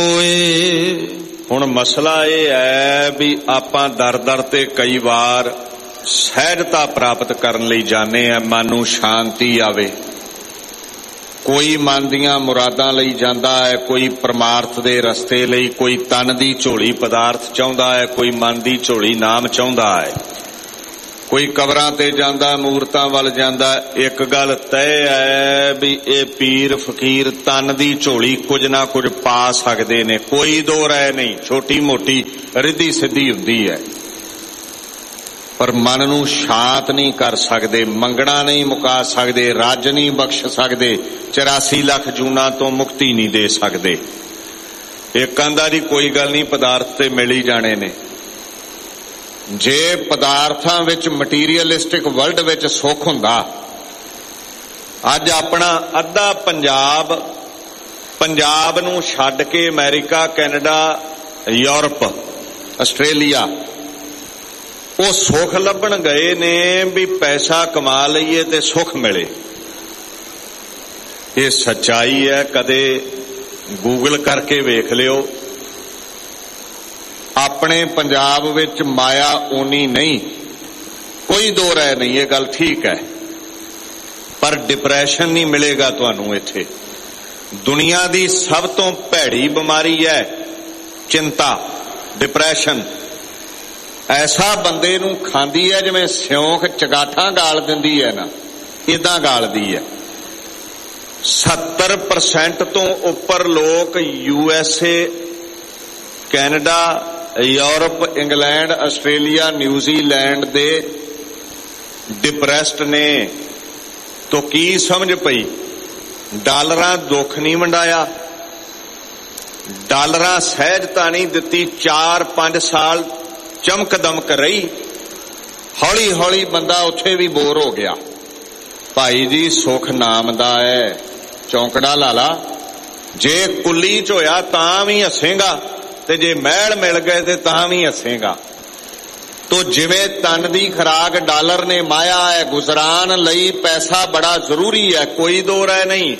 ਹੁਣ ਮਸਲਾ ਇਹ ਹੈ ਵੀ ਆਪਾਂ ਦਰ ਤੇ ਕਈ ਵਾਰ ਸਹਿਜਤਾ ਪ੍ਰਾਪਤ ਕਰਨ ਲਈ ਜਾਂਦੇ ਆ, ਮਨ ਨੂੰ ਸ਼ਾਂਤੀ ਆਵੇ। ਕੋਈ ਮਨ ਦੀਆਂ ਮੁਰਾਦਾਂ ਲਈ ਜਾਂਦਾ ਹੈ, ਕੋਈ ਪਰਮਾਰਥ ਦੇ ਰਸਤੇ ਲਈ, ਕੋਈ ਤਨ ਦੀ ਝੋਲੀ ਪਦਾਰਥ ਚਾਹੁੰਦਾ ਹੈ, ਕੋਈ ਮਨ ਦੀ ਝੋਲੀ ਨਾਮ ਚਾਹੁੰਦਾ ਹੈ, ਕੋਈ ਕਬਰਾਂ ਤੇ ਜਾਂਦਾ, ਮੂਰਤਾਂ ਵੱਲ ਜਾਂਦਾ। ਇੱਕ ਗੱਲ ਤੈਅ ਹੈ ਵੀ ਇਹ ਪੀਰ ਫਕੀਰ ਤਨ ਦੀ ਝੋਲੀ ਕੁਝ ਨਾ ਕੁਝ ਪਾ ਸਕਦੇ ਨੇ, ਕੋਈ ਦੋ ਰਾਏ ਨਹੀਂ। ਛੋਟੀ ਮੋਟੀ ਰਿੱਧੀ ਸਿੱਧੀ ਹੁੰਦੀ ਹੈ, ਪਰ ਮਨ ਨੂੰ ਸ਼ਾਂਤ ਨਹੀਂ ਕਰ ਸਕਦੇ, ਮੰਗਣਾ ਨਹੀਂ ਮੁਕਾ ਸਕਦੇ, ਰੱਜ ਨਹੀਂ ਬਖਸ਼ ਸਕਦੇ, 84 ਲੱਖ ਜੂਨਾਂ ਤੋਂ ਮੁਕਤੀ ਨਹੀਂ ਦੇ ਸਕਦੇ। ਇੱਕ ਕਹਿੰਦਾ ਜੀ ਕੋਈ ਗੱਲ ਨਹੀਂ, ਪਦਾਰਥ ਤੇ ਮਿਲ ਹੀ ਜਾਣੇ ਨੇ। ਜੇ ਪਦਾਰਥਾਂ ਵਿੱਚ ਮਟੀਰੀਅਲਿਸਟਿਕ ਵਰਲਡ ਵਿੱਚ ਸੁੱਖ ਹੁੰਦਾ, ਅੱਜ ਆਪਣਾ ਅੱਧਾ ਪੰਜਾਬ ਨੂੰ ਛੱਡ ਕੇ ਅਮਰੀਕਾ, ਕੈਨੇਡਾ, ਯੂਰਪ, ਆਸਟ੍ਰੇਲੀਆ ਉਹ ਸੁੱਖ ਲੱਭਣ ਗਏ ਨੇ ਵੀ ਪੈਸਾ ਕਮਾ ਲਈਏ ਤੇ ਸੁੱਖ ਮਿਲੇ। ਇਹ ਸੱਚਾਈ ਹੈ, ਕਦੇ ਗੂਗਲ ਕਰਕੇ ਵੇਖ ਲਿਓ। ਆਪਣੇ ਪੰਜਾਬ ਵਿੱਚ ਮਾਇਆ ਓਨੀ ਨਹੀਂ, ਕੋਈ ਦੋ ਰਾਏ ਨਹੀਂ, ਇਹ ਗੱਲ ਠੀਕ ਹੈ, ਪਰ ਡਿਪਰੈਸ਼ਨ ਨਹੀਂ ਮਿਲੇਗਾ ਤੁਹਾਨੂੰ ਇੱਥੇ। ਦੁਨੀਆ ਦੀ ਸਭ ਤੋਂ ਭੈੜੀ ਬਿਮਾਰੀ ਹੈ ਚਿੰਤਾ, ਡਿਪਰੈਸ਼ਨ। ਐਸਾ ਬੰਦੇ ਨੂੰ ਖਾਂਦੀ ਹੈ ਜਿਵੇਂ ਸਿਉਂਖ ਚਗਾਠਾਂ ਗਾਲ ਦਿੰਦੀ ਹੈ ਨਾ, ਏਦਾਂ ਗਾਲਦੀ ਹੈ। 70% ਤੋਂ ਉੱਪਰ ਲੋਕ USA, Canada, Europe, England, Australia, New Zealand ਦੇ ਡਿਪਰੈਸਡ ਨੇ। ਤੋ ਕੀ ਸਮਝ ਪਈ? ਡਾਲਰਾਂ ਦੁੱਖ ਨਹੀਂ ਵੰਡਾਇਆ, ਡਾਲਰਾਂ ਸਹਿਜਤਾ ਨਹੀਂ ਦਿੱਤੀ। 4-5 ਸਾਲ ਚਮਕ ਦਮਕ ਰਹੀ, ਹੌਲੀ ਹੌਲੀ ਬੰਦਾ ਉੱਥੇ ਵੀ ਬੋਰ ਹੋ ਗਿਆ। ਭਾਈ ਜੀ ਸੁੱਖ ਨਾਮ ਦਾ ਹੈ, ਚੌਂਕੜਾ ਲਾ ਲਾ। ਜੇ ਕੁੱਲੀ ਚ ਹੋਇਆ ਤਾਂ ਵੀ ਹੱਸੇਗਾ, ਤੇ ਜੇ ਮਹਿਲ ਮਿਲ ਗਏ ਤੇ ਤਾਂ ਵੀ ਹੱਸੇਗਾ। ਤੋ ਜਿਵੇਂ ਤਨ ਦੀ ਖੁਰਾਕ ਡਾਲਰ ਨੇ ਮਾਇਆ ਹੈ, ਗੁਜ਼ਰਾਨ ਲਈ ਪੈਸਾ ਬੜਾ ਜ਼ਰੂਰੀ ਹੈ, ਕੋਈ ਦੋ ਰਾਏ ਨਹੀਂ।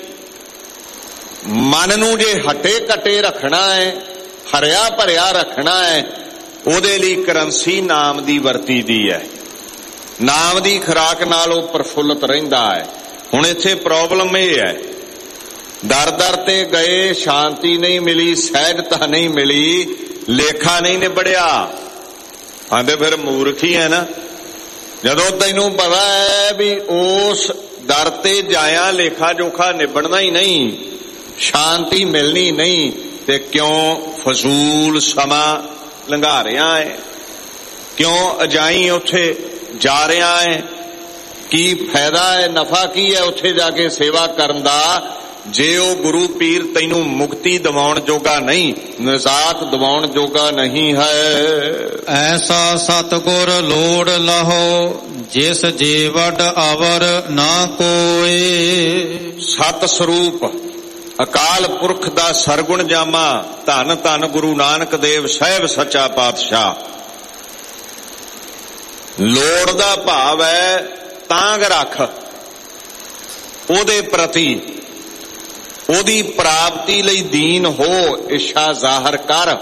ਮਨ ਨੂੰ ਜੇ ਹਟੇ ਕੱਟੇ ਰੱਖਣਾ ਹੈ, ਹਰਿਆ ਭਰਿਆ ਰੱਖਣਾ ਹੈ, ਉਹਦੇ ਲਈ ਕਰੰਸੀ ਨਾਮ ਦੀ ਵਰਤੀ ਦੀ ਹੈ। ਨਾਮ ਦੀ ਖੁਰਾਕ ਨਾਲ ਉਹ ਪ੍ਰਫੁੱਲਤ ਰਹਿੰਦਾ ਹੈ। ਹੁਣ ਇੱਥੇ ਪ੍ਰੋਬਲਮ ਇਹ ਹੈ, ਦਰ ਤੇ ਗਏ, ਸ਼ਾਂਤੀ ਨਹੀਂ ਮਿਲੀ, ਸਹਿਜਤਾ ਨਹੀਂ ਮਿਲੀ, ਲੇਖਾ ਨਹੀਂ ਨਿਬੜਿਆ। ਆਂਦੇ ਫਿਰ ਮੂਰਖ ਹੀ ਹੈ ਨਾ। ਜਦੋਂ ਤੈਨੂੰ ਪਤਾ ਹੈ ਵੀ ਉਸ ਦਰ ਤੇ ਜਾਇਆ ਲੇਖਾ ਜੋਖਾ ਨਿਬੜਨਾ ਹੀ ਨਹੀਂ, ਸ਼ਾਂਤੀ ਮਿਲਣੀ ਨਹੀਂ, ਤੇ ਕਿਉਂ ਫਜ਼ੂਲ ਸਮਾਂ ਲੰਘਾ ਰਿਹਾ ਹੈ? ਕਿਉਂ ਅਜਾਈ ਉੱਥੇ ਜਾ ਰਿਹਾ ਹੈ? ਕੀ ਫਾਇਦਾ ਹੈ, ਨਫਾ ਕੀ ਹੈ ਉੱਥੇ ਜਾ ਕੇ ਸੇਵਾ ਕਰਨ ਦਾ, ਜੇ ਉਹ ਗੁਰੂ ਪੀਰ ਤੈਨੂੰ ਮੁਕਤੀ ਦਿਵਾਉਣ ਜੋਗਾ ਨਹੀਂ, ਨਿਜਾਤ ਦਿਵਾਉਣ ਜੋਗਾ ਨਹੀਂ ਹੈ। ਐਸਾ ਸਤਿਗੁਰ ਲੋੜ ਲਹੋ, ਜਿਸ ਜੀਵਡ ਅਵਰ ਨਾ ਕੋਏ। ਸਤ ਸਰੂਪ ਅਕਾਲ ਪੁਰਖ ਦਾ ਸਰਗੁਣ ਜਾਮਾ, ਧੰਨ ਧੰਨ ਗੁਰੂ ਨਾਨਕ ਦੇਵ ਸਾਹਿਬ ਸੱਚਾ ਪਾਤਸ਼ਾਹ। ਲੋੜ ਦਾ ਭਾਵ ਹੈ ਤਾਂਗ ਰੱਖ, ਉਹਦੇ ਪ੍ਰਤੀ, ਉਹਦੀ ਪ੍ਰਾਪਤੀ ਲਈ ਦੀਨ ਹੋ, ਇੱਛਾ ਜ਼ਾਹਰ ਕਰ।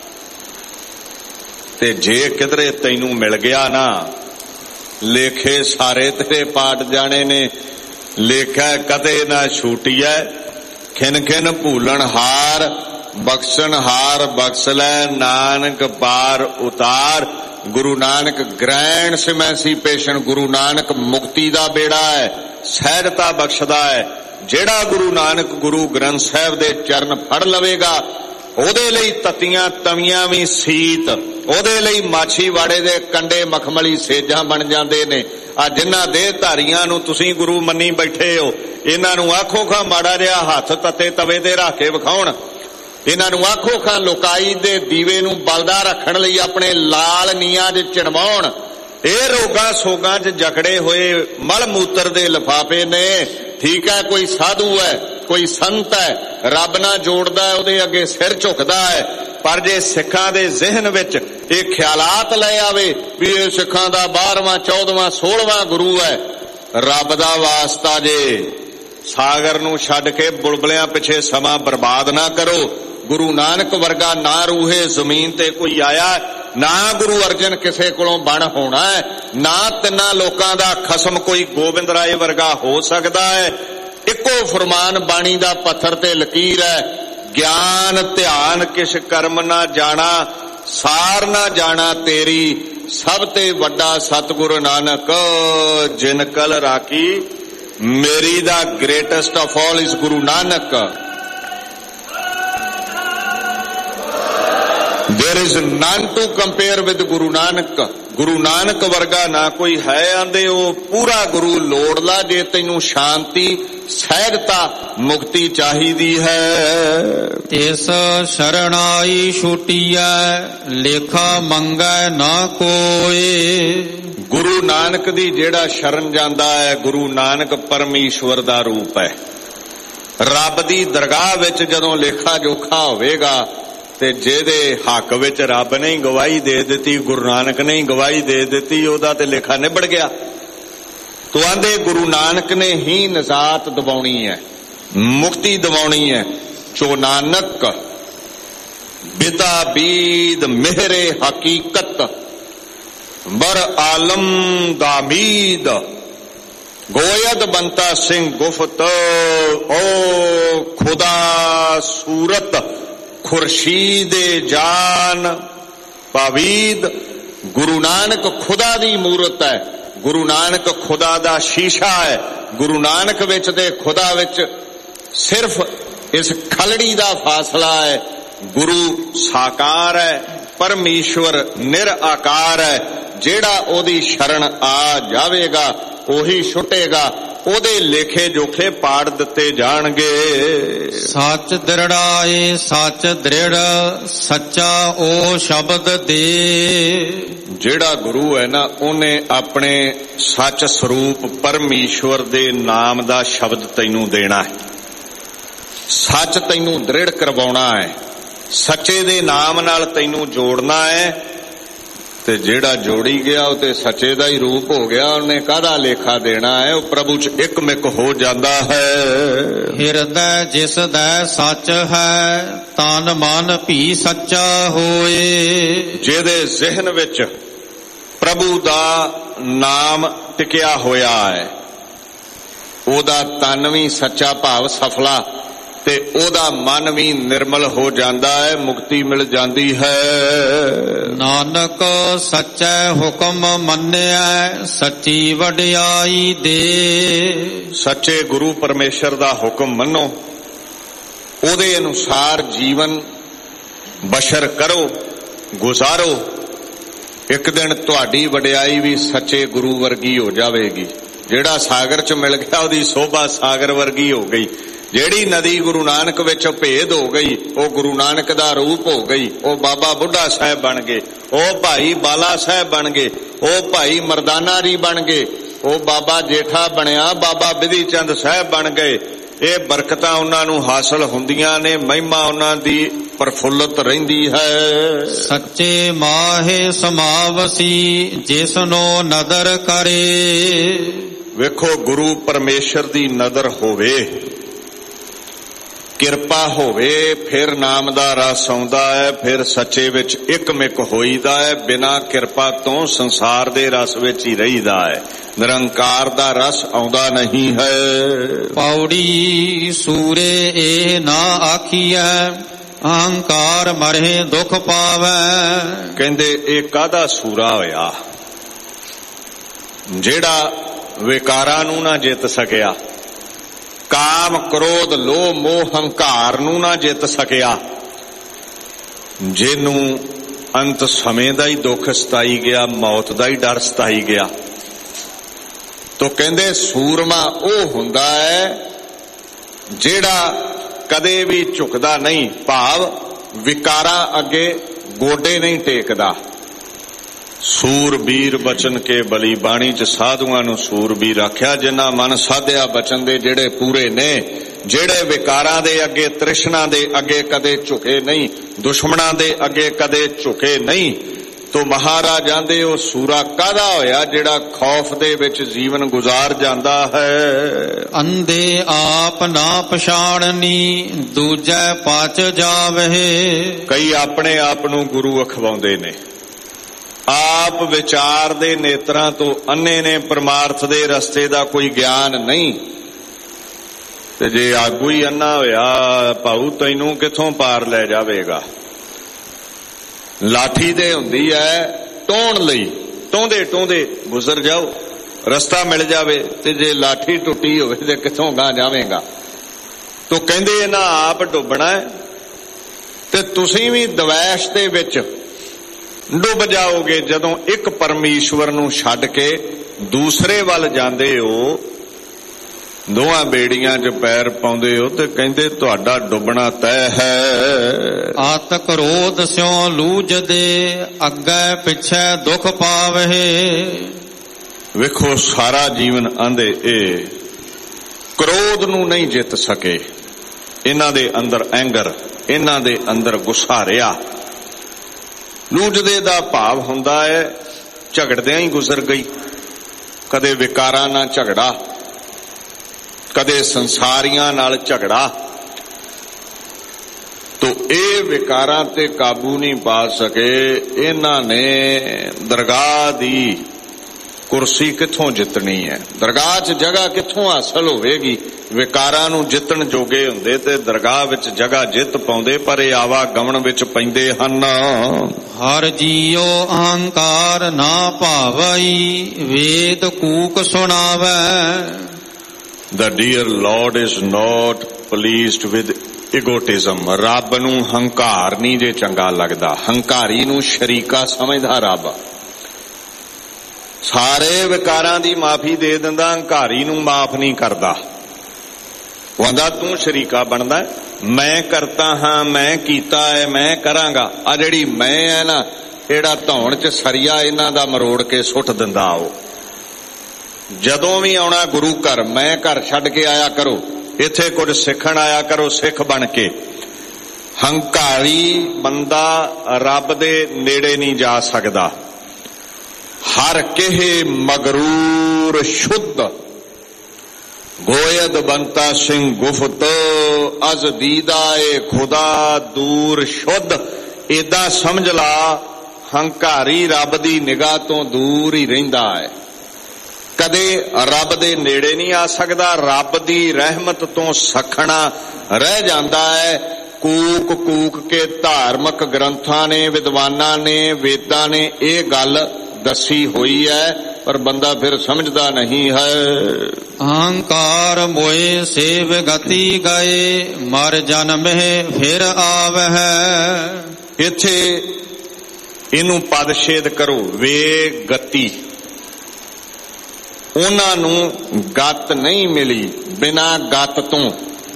ਤੇ ਜੇ ਕਿਧਰੇ ਤੈਨੂੰ ਮਿਲ ਗਿਆ ਨਾ, ਲੇਖੇ ਸਾਰੇ ਤੇਰੇ ਪਾਟ ਜਾਣੇ ਨੇ। ਲੇਖਾ ਕਦੇ ਨਾ ਛੂਟੀਐ, ਖਿਨ ਖਿਨ ਭੂਲਣ ਹਾਰ, ਬਖਸ਼ਣ ਹਾਰ ਬਖਸ਼ ਲੈ, ਨਾਨਕ ਪਾਰ ਉਤਾਰ। ਗੁਰੂ ਨਾਨਕ ਗ੍ਰੈਂਡ ਸਿਮੈਂਸੀਪੇਸ਼ਨ, ਗੁਰੂ ਨਾਨਕ ਮੁਕਤੀ ਦਾ ਬੇੜਾ ਹੈ, ਸਹਿਜਤਾ ਬਖਸ਼ਦਾ ਹੈ। ਜਿਹੜਾ ਗੁਰੂ ਨਾਨਕ ਗੁਰੂ ਗ੍ਰੰਥ ਸਾਹਿਬ ਦੇ ਚਰਨ ਫੜ ਲਵੇਗਾ, ਉਹਦੇ ਲਈ ਤਤੀਆਂ ਤਵੀਆਂ ਵੀ ਸੀਤ, ਉਹਦੇ ਲਈ ਮਾਛੀਵਾੜੇ ਦੇ ਕੰਡੇ ਮਖਮਲੀ ਸੇਜਾਂ ਬਣ ਜਾਂਦੇ ਨੇ। ਆ ਜਿਨ੍ਹਾਂ ਦੇ ਧਾਰੀਆਂ ਨੂੰ ਤੁਸੀਂ ਗੁਰੂ ਮੰਨੀ ਬੈਠੇ ਹੋ, ਇਹਨਾਂ ਨੂੰ ਆਖੋ ਖਾਂ ਮਾੜਾ ਜਿਹਾ ਹੱਥ ਤੱਤੇ ਤਵੇ ਤੇ ਰੱਖ ਕੇ ਵਿਖਾਉਣ। ਇਹਨਾਂ ਨੂੰ ਆਖੋ ਖਾਂ ਲੋਕਾਈ ਦੇ ਦੀਵੇ ਨੂੰ ਬਲਦਾ ਰੱਖਣ ਲਈ ਆਪਣੇ ਲਾਲ ਨੀਆਂ 'ਚ ਚੜਵਾਉਣ। ਇਹ ਰੋਗਾਂ ਸੋਗਾਂ 'ਚ ਜਕੜੇ ਹੋਏ ਮਲ ਮੂਤਰ ਦੇ ਲਿਫਾਫੇ ਨੇ। ਠੀਕ ਹੈ, ਕੋਈ ਸਾਧੂ ਹੈ, ਕੋਈ ਸੰਤ ਹੈ, ਰੱਬ ਨਾਲ ਜੋੜਦਾ ਹੈ, ਉਹਦੇ ਅੱਗੇ ਸਿਰ ਝੁਕਦਾ ਹੈ। ਪਰ ਜੇ ਸਿੱਖਾਂ ਦੇ ਜ਼ਿਹਨ ਵਿੱਚ ਇਹ ਖਿਆਲਾਤ ਲੈ ਆਵੇ ਵੀ ਇਹ ਸਿੱਖਾਂ ਦਾ 12ਵਾਂ 14ਵਾਂ 16ਵਾਂ ਗੁਰੂ ਹੈ, ਰੱਬ ਦਾ ਵਾਸਤਾ ਜੇ ਸਾਗਰ ਨੂੰ ਛੱਡ ਕੇ ਬੁਲਬੁਲਿਆਂ ਪਿੱਛੇ ਸਮਾਂ ਬਰਬਾਦ ਨਾ ਕਰੋ। ਗੁਰੂ ਨਾਨਕ ਵਰਗਾ ਨਾ ਰੂਹੇ ਜ਼ਮੀਨ ਤੇ ਕੋਈ ਆਇਆ, ਨਾ ਗੁਰੂ ਅਰਜਨ ਕਿਸੇ ਕੋਲੋਂ ਬਣ ਹੋਣਾ ਹੈ, ਨਾ ਤਿੰਨਾਂ ਲੋਕਾਂ ਦਾ ਖਸਮ ਕੋਈ ਗੋਬਿੰਦ ਰਾਏ ਵਰਗਾ ਹੋ ਸਕਦਾ ਹੈ। ਇੱਕੋ ਫਰਮਾਨ ਬਾਣੀ ਦਾ ਪੱਥਰ ਤੇ ਲਕੀਰ ਹੈ, ਗਿਆਨ ਧਿਆਨ ਕਿਛ ਕਰਮ ਨਾ ਜਾਣਾ, ਸਾਰ ਨਾ ਜਾਣਾ ਤੇਰੀ, ਸਭ ਤੇ ਵੱਡਾ ਸਤਿਗੁਰੂ ਨਾਨਕ ਜਿਨ ਕਲ ਰਾਖੀ ਮੇਰੀ। ਦਾ greatest of all is Guru Nanak. There is none to compare with Guru Nanak। Guru Nanak ਵਰਗਾ ਨਾ ਕੋਈ ਹੈ। ਆਂਦੇ ਉਹ ਪੂਰਾ ਗੁਰੂ ਲੋੜਲਾ ਜੇ ਤੈਨੂੰ ਸ਼ਾਂਤੀ ਸਹਿਜਤਾ ਮੁਕਤੀ ਚਾਹੀਦੀ ਹੈ। ਤਿਸ ਸ਼ਰਣਾਈ ਛੁਟੀਐ ਲੇਖਾ ਮੰਗੈ ਨਾ ਕੋਏ। ਗੁਰੂ ਨਾਨਕ ਦੀ ਜਿਹੜਾ ਸ਼ਰਨ ਜਾਂਦਾ ਹੈ, ਗੁਰੂ ਨਾਨਕ ਪਰਮੇਸ਼ਵਰ ਦਾ ਰੂਪ ਹੈ। ਰੱਬ ਦੀ ਦਰਗਾਹ ਵਿੱਚ ਜਦੋਂ ਲੇਖਾ ਜੋਖਾ ਹੋਵੇਗਾ ਤੇ ਜਿਹਦੇ ਹੱਕ ਵਿੱਚ ਰੱਬ ਨੇ ਗਵਾਹੀ ਦੇ ਦਿੱਤੀ, ਗੁਰੂ ਨਾਨਕ ਨੇ ਗਵਾਹੀ ਦੇ ਦਿੱਤੀ, ਉਹਦਾ ਤੇ ਲੇਖਾ ਨਿਬੜ ਗਿਆ। ਤੋ ਆਂਦੇ ਗੁਰੂ ਨਾਨਕ ਨੇ ਹੀ ਨਜ਼ਾਤ ਦਿਵਾਉਣੀ ਹੈ, ਮੁਕਤੀ ਦਿਵਾਉਣੀ ਹੈ। ਚੋ ਨਾਨਕ ਬਿਦਾ ਬੀਦ ਮਿਹਰੇ ਹਕੀਕਤ ਬਰ ਆਲਮ ਦਾਮੀਦ ਗੋਇਦ ਬੰਤਾ ਸਿੰਘ ਗੁਫਤ ਓ ਖੁਦਾ ਸੂਰਤ ਖੁਰਸ਼ੀਦ ਜਾਨ ਪਾਵੀਦ। ਗੁਰੂ ਨਾਨਕ ਖੁਦਾ ਦੀ ਮੂਰਤ ਹੈ, ਗੁਰੂ ਨਾਨਕ ਖੁਦਾ ਦਾ ਸ਼ੀਸ਼ਾ ਹੈ। ਗੁਰੂ ਨਾਨਕ ਵਿੱਚ ਤੇ ਖੁਦਾ ਵਿੱਚ ਸਿਰਫ ਇਸ ਖਲੜੀ ਦਾ ਫਾਸਲਾ ਹੈ। ਗੁਰੂ ਸਾਕਾਰ ਹੈ, ਪਰਮੇਸ਼ਵਰ ਨਿਰਆਕਾਰ ਹੈ। ਜਿਹੜਾ ਉਹਦੀ ਸ਼ਰਨ ਆ ਜਾਵੇਗਾ ਉਹੀ ਛੁੱਟੇਗਾ, ਉਹਦੇ ਲੇਖੇ ਜੋਖੇ ਪਾੜ ਦਿੱਤੇ ਜਾਣਗੇ। ਸੱਚ ਦ੍ਰਿੜਾਏ ਸੱਚ ਦ੍ਰਿੜ ਸੱਚਾ ਉਹ ਸ਼ਬਦ ਦੇ। ਜਿਹੜਾ ਗੁਰੂ ਹੈ ਨਾ, ਉਹਨੇ ਆਪਣੇ ਸੱਚ ਸਰੂਪ ਪਰਮੇਸ਼ਵਰ ਦੇ ਨਾਮ ਦਾ ਸ਼ਬਦ ਤੈਨੂੰ ਦੇਣਾ ਹੈ। ਸੱਚ ਤੈਨੂੰ ਦ੍ਰਿੜ ਕਰਵਾਉਣਾ ਹੈ, ਸੱਚੇ ਦੇ ਨਾਮ ਨਾਲ ਤੈਨੂੰ ਜੋੜਨਾ ਹੈ। ਤੇ ਜਿਹੜਾ ਜੋੜੀ ਗਿਆ ਉਹ ਤੇ ਸੱਚੇ ਦਾ ਹੀ ਰੂਪ ਹੋ ਗਿਆ, ਉਹਨੇ ਕਾਹਦਾ ਲੇਖਾ ਦੇਣਾ ਹੈ। ਉਹ ਪ੍ਰਭੂ ਚ ਇੱਕਮਿਕ ਹੋ ਜਾਂਦਾ ਹੈ। ਹਿਰਦੈ ਜਿਸ ਦਾ ਸੱਚ ਹੈ ਤਨ ਮਨ ਵੀ ਸੱਚਾ ਹੋਏ। ਜਿਹਦੇ ਜ਼ਿਹਨ ਵਿੱਚ ਪ੍ਰਭੂ ਦਾ ਨਾਮ ਟਿਕਿਆ ਹੋਇਆ ਹੈ, ਉਹਦਾ ਤਨ ਵੀ ਸੱਚਾ ਭਾਵ ਸਫਲਾ ਤੇ ਉਹਦਾ ਮਨ ਵੀ ਨਿਰਮਲ ਹੋ ਜਾਂਦਾ ਹੈ, ਮੁਕਤੀ ਮਿਲ ਜਾਂਦੀ ਹੈ। ਨਾਨਕ ਸੱਚੇ ਹੁਕਮ ਮੰਨਿਆ ਸੱਚੀ ਵਡਿਆਈ ਦੇ। ਸੱਚੇ ਗੁਰੂ ਪਰਮੇਸ਼ਰ ਦਾ ਹੁਕਮ ਮੰਨੋ, ਉਹਦੇ ਅਨੁਸਾਰ ਜੀਵਨ ਬਸ਼ਰ ਕਰੋ, ਗੁਜ਼ਾਰੋ। ਇੱਕ ਦਿਨ ਤੁਹਾਡੀ ਵਡਿਆਈ ਵੀ ਸੱਚੇ ਗੁਰੂ ਵਰਗੀ ਹੋ ਜਾਵੇਗੀ। ਜਿਹੜਾ ਸਾਗਰ ਚ ਮਿਲ ਗਿਆ ਉਹਦੀ ਸੋਭਾ ਸਾਗਰ ਵਰਗੀ ਹੋ ਗਈ। ਜਿਹੜੀ ਨਦੀ ਗੁਰੂ ਨਾਨਕ ਵਿੱਚ ਭੇਦ ਹੋ ਗਈ ਉਹ ਗੁਰੂ ਨਾਨਕ ਦਾ ਰੂਪ ਹੋ ਗਈ। ਉਹ ਬਾਬਾ ਬੁੱਢਾ ਸਾਹਿਬ ਬਣ ਗਏ, ਉਹ ਭਾਈ ਬਾਲਾ ਸਾਹਿਬ ਬਣ ਗਏ, ਉਹ ਭਾਈ ਮਰਦਾਨਾ ਜੀ ਬਣ ਗਏ, ਉਹ ਬਾਬਾ ਜੇਠਾ ਬਣਿਆ, ਬਾਬਾ ਬਿਧੀ ਚੰਦ ਸਾਹਿਬ ਬਣ ਗਏ। ਇਹ ਬਰਕਤਾਂ ਉਹਨਾਂ ਨੂੰ ਹਾਸਲ ਹੁੰਦੀਆਂ ਨੇ, ਮਹਿਮਾ ਉਹਨਾਂ ਦੀ ਪ੍ਰਫੁੱਲਤ ਰਹਿੰਦੀ ਹੈ। ਸੱਚੇ ਮਾਹੇ ਸਮਾਵਸੀ ਜਿਸਨੋ ਨਦਰ ਕਰੇ। ਵੇਖੋ ਗੁਰੂ ਪਰਮੇਸ਼ਰ ਦੀ ਨਦਰ ਹੋਵੇ, ਕਿਰਪਾ ਹੋਵੇ, ਫਿਰ ਨਾਮ ਦਾ ਰਸ ਆਉਂਦਾ ਹੈ, ਫਿਰ ਸੱਚੇ ਵਿੱਚ ਇੱਕਮਿਕ ਹੋਈਦਾ ਹੈ। ਬਿਨਾਂ ਕਿਰਪਾ ਤੋਂ ਸੰਸਾਰ ਦੇ ਰਸ ਵਿੱਚ ਹੀ ਰਹੀਦਾ ਹੈ, ਨਿਰੰਕਾਰ ਦਾ ਰਸ ਆਉਂਦਾ ਨਹੀਂ ਹੈ। ਪੌੜੀ ਸੂਰੇ ਇਹ ਨਾ ਆਖੀਐ ਅਹੰਕਾਰ ਮਰੇ ਦੁੱਖ ਪਾਵੈ। ਕਹਿੰਦੇ ਇਹ ਕਾਹਦਾ ਸੂਰਾ ਹੋਇਆ ਜਿਹੜਾ ਵਿਕਾਰਾਂ ਨੂੰ ਨਾ ਜਿੱਤ ਸਕਿਆ, ਕਾਮ ਕ੍ਰੋਧ ਲੋਭ ਮੋਹ ਹੰਕਾਰ ਨੂੰ ਨਾ ਜਿੱਤ ਸਕਿਆ, ਜਿਹਨੂੰ ਅੰਤ ਸਮੇਂ ਦਾ ਹੀ ਦੁੱਖ ਸਤਾਈ ਗਿਆ, ਮੌਤ ਦਾ ਹੀ ਡਰ ਸਤਾਈ ਗਿਆ। ਤੋ ਕਹਿੰਦੇ ਸੂਰਮਾ ਉਹ ਹੁੰਦਾ ਹੈ ਜਿਹੜਾ ਕਦੇ ਵੀ ਝੁਕਦਾ ਨਹੀਂ, ਭਾਵ ਵਿਕਾਰਾਂ ਅੱਗੇ ਗੋਡੇ ਨਹੀਂ ਟੇਕਦਾ। ਸੂਰਬੀਰ ਬਚਨ ਕੇ ਬਲੀ, ਬਾਣੀ ਚ ਸਾਧੂਆਂ ਨੂੰ ਸੂਰਬੀਰ ਆਖਿਆ ਜਿਨ੍ਹਾਂ ਮਨ ਸਾਧਿਆ ਬਚਨ ਦੇ, ਜਿਹੜੇ ਪੂਰੇ ਨੇ, ਜਿਹੜੇ ਵਿਕਾਰਾਂ ਦੇ ਅੱਗੇ ਤ੍ਰਿਸ਼ਨਾ ਦੇ ਅੱਗੇ ਕਦੇ ਝੁਕੇ ਨਹੀਂ, ਦੁਸ਼ਮਣਾਂ ਦੇ ਅੱਗੇ ਕਦੇ ਝੁਕੇ ਨਹੀਂ। ਤੋ ਮਹਾਰਾਜ ਆਂਦੇ ਉਹ ਸੂਰਾ ਕਾਹਦਾ ਹੋਇਆ ਜਿਹੜਾ ਖੌਫ ਦੇ ਵਿੱਚ ਜੀਵਨ ਗੁਜ਼ਾਰ ਜਾਂਦਾ ਹੈ। ਅੰਧੇ ਆਪ ਨਾ ਪਛਾਣਨੀ ਦੂਜੈ ਪਚ ਜਾਵਹਿ। ਕਈ ਆਪਣੇ ਆਪ ਨੂੰ ਗੁਰੂ ਅਖਵਾਉਂਦੇ ਨੇ, ਆਪ ਵਿਚਾਰ ਦੇ ਨੇਤਰਾਂ ਤੋਂ ਅੰਨੇ ਨੇ, ਪਰਮਾਰਥ ਦੇ ਰਸਤੇ ਦਾ ਕੋਈ ਗਿਆਨ ਨਹੀਂ। ਤੇ ਜੇ ਆਗੂ ਹੀ ਅੰਨਾ ਹੋਇਆ ਭਾਊ ਤੈਨੂੰ ਕਿੱਥੋਂ ਪਾਰ ਲੈ ਜਾਵੇਗਾ। ਲਾਠੀ ਦੇ ਹੁੰਦੀ ਹੈ ਟੋਣ ਲਈ, ਟੋਂਦੇ ਟੋਂਦੇ ਗੁਜ਼ਰ ਜਾਓ, ਰਸਤਾ ਮਿਲ ਜਾਵੇ। ਤੇ ਜੇ ਲਾਠੀ ਟੁੱਟੀ ਹੋਵੇ ਤੇ ਕਿੱਥੋਂ ਗਾਂ ਜਾਵੇਗਾ। ਤੋ ਕਹਿੰਦੇ ਇਹਨਾਂ ਆਪ ਡੁੱਬਣਾ ਹੈ ਤੇ ਤੁਸੀਂ ਵੀ ਦਵੈਸ਼ ਦੇ ਵਿੱਚ ਡੁੱਬ ਜਾਓਗੇ ਜਦੋਂ ਇੱਕ ਪਰਮੇਸ਼ਵਰ ਨੂੰ ਛੱਡ ਕੇ ਦੂਸਰੇ ਵੱਲ ਜਾਂਦੇ ਹੋ, ਦੋਹਾਂ ਬੇੜੀਆਂ 'ਚ ਪੈਰ ਪਾਉਂਦੇ ਹੋ ਤੇ ਕਹਿੰਦੇ ਤੁਹਾਡਾ ਡੁੱਬਣਾ ਤੈਅ ਹੈ। ਆਤ ਕ੍ਰੋਧ ਸਿਉ ਲੂਝਦੇ ਅੱਗੇ ਪਿੱਛੇ ਦੁੱਖ ਪਾਵਹਿ। ਵੇਖੋ ਸਾਰਾ ਜੀਵਨ ਆਂਦੇ ਇਹ ਕ੍ਰੋਧ ਨੂੰ ਨਹੀਂ ਜਿੱਤ ਸਕੇ। ਇਹਨਾਂ ਦੇ ਅੰਦਰ ਐਂਗਰ, ਇਹਨਾਂ ਦੇ ਅੰਦਰ ਗੁੱਸਾ ਰਿਹਾ। ਲੂਝਦੇ ਦਾ ਭਾਵ ਹੁੰਦਾ ਹੈ ਝਗੜਦਿਆਂ ਹੀ ਗੁਜ਼ਰ ਗਈ। ਕਦੇ ਵਿਕਾਰਾਂ ਨਾਲ ਝਗੜਾ, ਕਦੇ ਸੰਸਾਰੀਆਂ ਨਾਲ ਝਗੜਾ। ਤੋ ਇਹ ਵਿਕਾਰਾਂ ਤੇ ਕਾਬੂ ਨਹੀਂ ਪਾ ਸਕੇ। ਇਹਨਾਂ ਨੇ ਦਰਗਾਹ ਦੀ ਕੁਰਸੀ ਕਿੱਥੋਂ ਜਿੱਤਣੀ ਹੈ, ਦਰਗਾਹ 'ਚ ਜਗ੍ਹਾ ਕਿੱਥੋਂ ਹਾਸਲ ਹੋਵੇਗੀ। ਵਿਕਾਰਾਂ ਨੂੰ ਜਿੱਤਣ ਜੋਗੇ ਹੁੰਦੇ ਤੇ ਦਰਗਾਹ ਵਿੱਚ ਜਗ੍ਹਾ ਜਿੱਤ ਪਾਉਂਦੇ, ਪਰ ਇਹ ਆਵਾਗਮਨ ਵਿੱਚ ਪੈਂਦੇ ਹਨ। ਹਰ ਜੀਉ ਅਹੰਕਾਰ ਨਾ ਭਾਵਈ ਵੇਦ ਕੂਕ ਸੁਣਾਵੈ। The dear Lord is not pleased with egotism. ਰੱਬ ਨੂੰ ਹੰਕਾਰ ਨਹੀਂ ਜੇ ਚੰਗਾ ਲੱਗਦਾ। ਹੰਕਾਰੀ ਨੂੰ ਸ਼ਰੀਕਾ ਸਮਝਦਾ ਰੱਬ। ਸਾਰੇ ਵਿਕਾਰਾਂ ਦੀ ਮਾਫੀ ਦੇ ਦਿੰਦਾ, ਹੰਕਾਰੀ ਨੂੰ ਮਾਫ ਨਹੀਂ ਕਰਦਾ। ਉਹ ਕਹਿੰਦਾ ਤੂੰ ਸ਼ਰੀਕਾ ਬਣਦਾ, ਮੈਂ ਕਰਤਾ ਹਾਂ, ਮੈਂ ਕੀਤਾ ਹੈ, ਮੈਂ ਕਰਾਂਗਾ। ਆ ਜਿਹੜੀ ਮੈਂ ਹੈ ਨਾ, ਜਿਹੜਾ ਧੌਣ 'ਚ ਸਰੀਆ ਇਹਨਾਂ ਦਾ ਮਰੋੜ ਕੇ ਸੁੱਟ ਦਿੰਦਾ। ਉਹ ਜਦੋਂ ਵੀ ਆਉਣਾ ਗੁਰੂ ਘਰ, ਮੈਂ ਘਰ ਛੱਡ ਕੇ ਆਇਆ ਕਰੋ, ਇੱਥੇ ਕੁਝ ਸਿੱਖਣ ਆਇਆ ਕਰੋ, ਸਿੱਖ ਬਣ ਕੇ। ਹੰਕਾਰੀ ਬੰਦਾ ਰੱਬ ਦੇ ਨੇੜੇ ਨਹੀਂ ਜਾ ਸਕਦਾ। ਹਰ ਕਿਹੇ ਮਗਰੂਰ ਸ਼ੁੱਧ ਗੋਇਦ ਬੰਤਾ ਸਿੰਘ ਗੁਫਤ ਅਜ਼ ਦੀਦਾ ਏ ਖੁਦਾ ਦੂਰ ਸ਼ੁੱਧ। ਏਦਾਂ ਸਮਝ ਲਾ ਹੰਕਾਰੀ ਰੱਬ ਦੀ ਨਿਗਾਹ ਤੋਂ ਦੂਰ ਹੀ ਰਹਿੰਦਾ ਹੈ, ਕਦੇ ਰੱਬ ਦੇ ਨੇੜੇ ਨਹੀਂ ਆ ਸਕਦਾ। ਰੱਬ ਦੀ ਰਹਿਮਤ ਤੋਂ ਸਖਣਾ ਰਹਿ ਜਾਂਦਾ ਹੈ। ਕੂਕ ਕੂਕ ਕੇ ਧਾਰਮਿਕ ਗ੍ਰੰਥਾਂ ਨੇ, ਵਿਦਵਾਨਾਂ ਨੇ, ਵੇਦਾਂ ਨੇ ਇਹ ਗੱਲ ਦੱਸੀ ਹੋਈ ਹੈ, ਪਰ ਬੰਦਾ ਫਿਰ ਸਮਝਦਾ ਨਹੀਂ ਹੈ। ਅਹੰਕਾਰ ਮੋਏ ਸੇਵ ਗਤੀ ਗਏ ਮਰ ਜਨਮਹਿ ਫਿਰ ਆਵਹਿ। ਇੱਥੇ ਇਹਨੂੰ ਪਦਛੇਦ ਕਰੋ, ਵੇ ਗਤੀ। ਉਹਨਾਂ ਨੂੰ ਗਤ ਨਹੀਂ ਮਿਲੀ, ਬਿਨਾਂ ਗਤ ਤੋਂ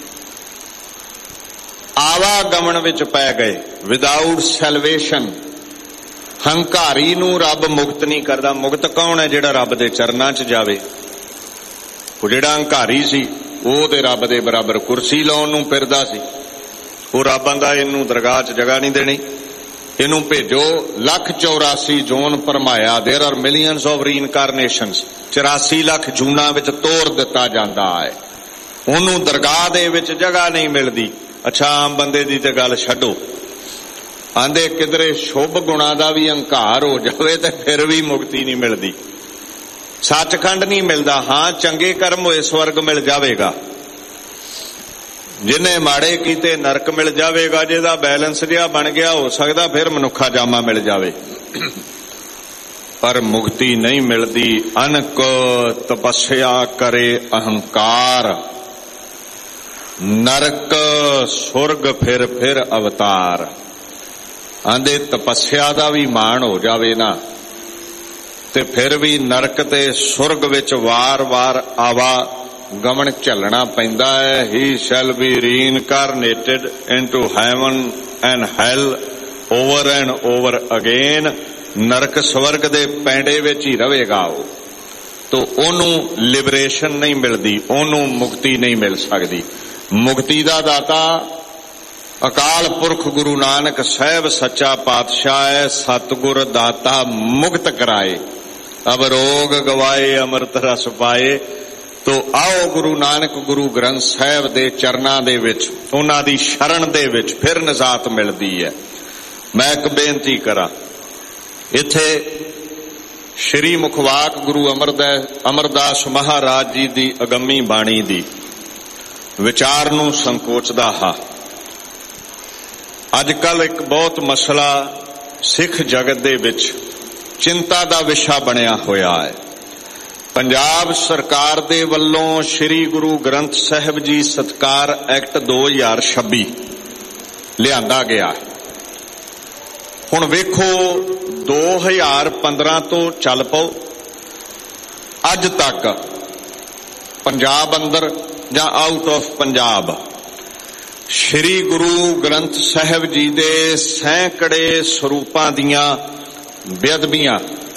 ਆਵਾਗਮਨ ਵਿੱਚ ਪੈ ਗਏ, ਵਿਦਾਊਟ ਸੈਲਵੇਸ਼ਨ। ਹੰਕਾਰੀ ਨੂੰ ਰੱਬ ਮੁਕਤ ਨਹੀਂ ਕਰਦਾ। ਮੁਕਤ ਕੌਣ ਹੈ? ਜਿਹੜਾ ਰੱਬ ਦੇ ਚਰਨਾਂ 'ਚ ਜਾਵੇ। ਉਹ ਜਿਹੜਾ ਹੰਕਾਰੀ ਸੀ ਉਹ ਤੇ ਰੱਬ ਦੇ ਬਰਾਬਰ ਕੁਰਸੀ ਲਾਉਣ ਨੂੰ ਫਿਰਦਾ ਸੀ। ਉਹ ਰੱਬ ਆਂਦਾ ਇਹਨੂੰ ਦਰਗਾਹ 'ਚ ਜਗ੍ਹਾ ਨਹੀਂ ਦੇਣੀ, ਇਹਨੂੰ ਭੇਜੋ। 1,84 ਜੂਨ ਫਰਮਾਇਆ, ਦੇਰ ਆਰ ਮਿਲੀਅਨਸ ਆਫ ਰੀਇਨਕਾਰਨੇਸ਼ਨਸ। 84 ਲੱਖ ਜੂਨਾਂ ਵਿੱਚ ਤੋੜ ਦਿੱਤਾ ਜਾਂਦਾ ਹੈ। ਉਹਨੂੰ ਦਰਗਾਹ ਦੇ ਵਿੱਚ ਜਗ੍ਹਾ ਨਹੀਂ ਮਿਲਦੀ। ਅੱਛਾ, ਆਮ ਬੰਦੇ ਦੀ ਤੇ ਗੱਲ ਛੱਡੋ, ਆਂਦੇ ਕਿਧਰੇ ਸ਼ੁਭ ਗੁਣਾ ਦਾ ਵੀ ਹੰਕਾਰ ਹੋ ਜਾਵੇ ਤੇ ਫਿਰ ਵੀ ਮੁਕਤੀ ਨਹੀਂ ਮਿਲਦੀ, ਸੱਚਖੰਡ ਨਹੀਂ ਮਿਲਦਾ। ਹਾਂ, ਚੰਗੇ ਕਰਮ ਹੋਏ ਸਵਰਗ ਮਿਲ ਜਾਵੇਗਾ, ਜਿਹਨੇ ਮਾੜੇ ਕੀਤੇ ਨਰਕ ਮਿਲ ਜਾਵੇਗਾ। ਜਿਹਦਾ ਬੈਲੈਂਸ ਜਿਹਾ ਬਣ ਗਿਆ ਹੋ ਸਕਦਾ ਫਿਰ ਮਨੁੱਖਾ ਜਾਮਾ ਮਿਲ ਜਾਵੇ, ਪਰ ਮੁਕਤੀ ਨਹੀਂ ਮਿਲਦੀ। ਅਨਕ ਤਪੱਸਿਆ ਕਰੇ ਅਹੰਕਾਰ, ਨਰਕ ਸੁਰਗ ਫਿਰ ਅਵਤਾਰ। ਆਂਦੇ ਤਪੱਸਿਆ ਦਾ ਵੀ ਮਾਣ ਹੋ ਜਾਵੇ ਨਾ ਤੇ ਫਿਰ ਵੀ ਨਰਕ ਤੇ ਸੁਰਗ ਵਿੱਚ ਵਾਰ-ਵਾਰ ਆਵਾਗਮਨ ਝੱਲਣਾ ਪੈਂਦਾ ਹੈ। ਹੀ shell B ਰੀਇਨਕਾਰਨੇਟਡ into Heaven and ਹੈਲ ਓਵਰ ਐਂਡ ਓਵਰ ਅਗੇਨ। ਨਰਕ ਸਵਰਗ ਦੇ ਪੈਂਡੇ ਵਿੱਚ ਹੀ ਰਹੇਗਾ ਉਹ। ਤੋ ਉਹਨੂੰ ਲਿਬਰੇਸ਼ਨ ਨਹੀਂ ਮਿਲਦੀ, ਉਹਨੂੰ ਮੁਕਤੀ ਨਹੀਂ ਮਿਲ ਸਕਦੀ। ਮੁਕਤੀ ਦਾ ਦਾਤਾ ਅਕਾਲ ਪੁਰਖ ਗੁਰੂ ਨਾਨਕ ਸਾਹਿਬ ਸੱਚਾ ਪਾਤਸ਼ਾਹ ਹੈ। ਸਤਿਗੁਰ ਦਾਤਾ ਮੁਕਤ ਕਰਾਏ, ਅਬ ਰੋਗ ਗਵਾਏ ਅੰਮ੍ਰਿਤ ਰਸ ਪਾਏ। ਤੋ ਆਓ ਗੁਰੂ ਨਾਨਕ ਗੁਰੂ ਗ੍ਰੰਥ ਸਾਹਿਬ ਦੇ ਚਰਨਾਂ ਦੇ ਵਿੱਚ, ਉਹਨਾਂ ਦੀ ਸ਼ਰਨ ਦੇ ਵਿੱਚ ਫਿਰ ਨਿਜਾਤ ਮਿਲਦੀ ਹੈ। ਮੈਂ ਇੱਕ ਬੇਨਤੀ ਕਰਾਂ, ਇੱਥੇ ਸ਼੍ਰੀ ਮੁਖਵਾਕ ਗੁਰੂ ਅਮਰਦਾਸ ਮਹਾਰਾਜ ਜੀ ਦੀ ਅਗੰਮੀ ਬਾਣੀ ਦੀ ਵਿਚਾਰ ਨੂੰ ਸੰਕੋਚਦਾ ਹਾਂ। ਅੱਜ ਕੱਲ ਇੱਕ ਬਹੁਤ ਮਸਲਾ ਸਿੱਖ ਜਗਤ ਦੇ ਵਿੱਚ ਚਿੰਤਾ ਦਾ ਵਿਸ਼ਾ ਬਣਿਆ ਹੋਇਆ ਹੈ। ਪੰਜਾਬ ਸਰਕਾਰ ਦੇ ਵੱਲੋਂ ਸ਼੍ਰੀ ਗੁਰੂ ਗ੍ਰੰਥ ਸਾਹਿਬ ਜੀ ਸਤਕਾਰ ਐਕਟ 2026 ਲਿਆਂਦਾ ਗਿਆ। ਹੁਣ ਵੇਖੋ 2015 ਤੋਂ ਚੱਲ ਪਓ, ਅੱਜ ਤੱਕ ਪੰਜਾਬ ਅੰਦਰ ਜਾਂ ਆਊਟ ਆਫ ਪੰਜਾਬ ਸ਼੍ਰੀ ਗੁਰੂ ਗ੍ਰੰਥ ਸਾਹਿਬ ਜੀ ਦੇ ਸੈਂਕੜੇ ਸਰੂਪਾਂ ਦੀਆਂ ਬੇਅਦਬੀਆਂ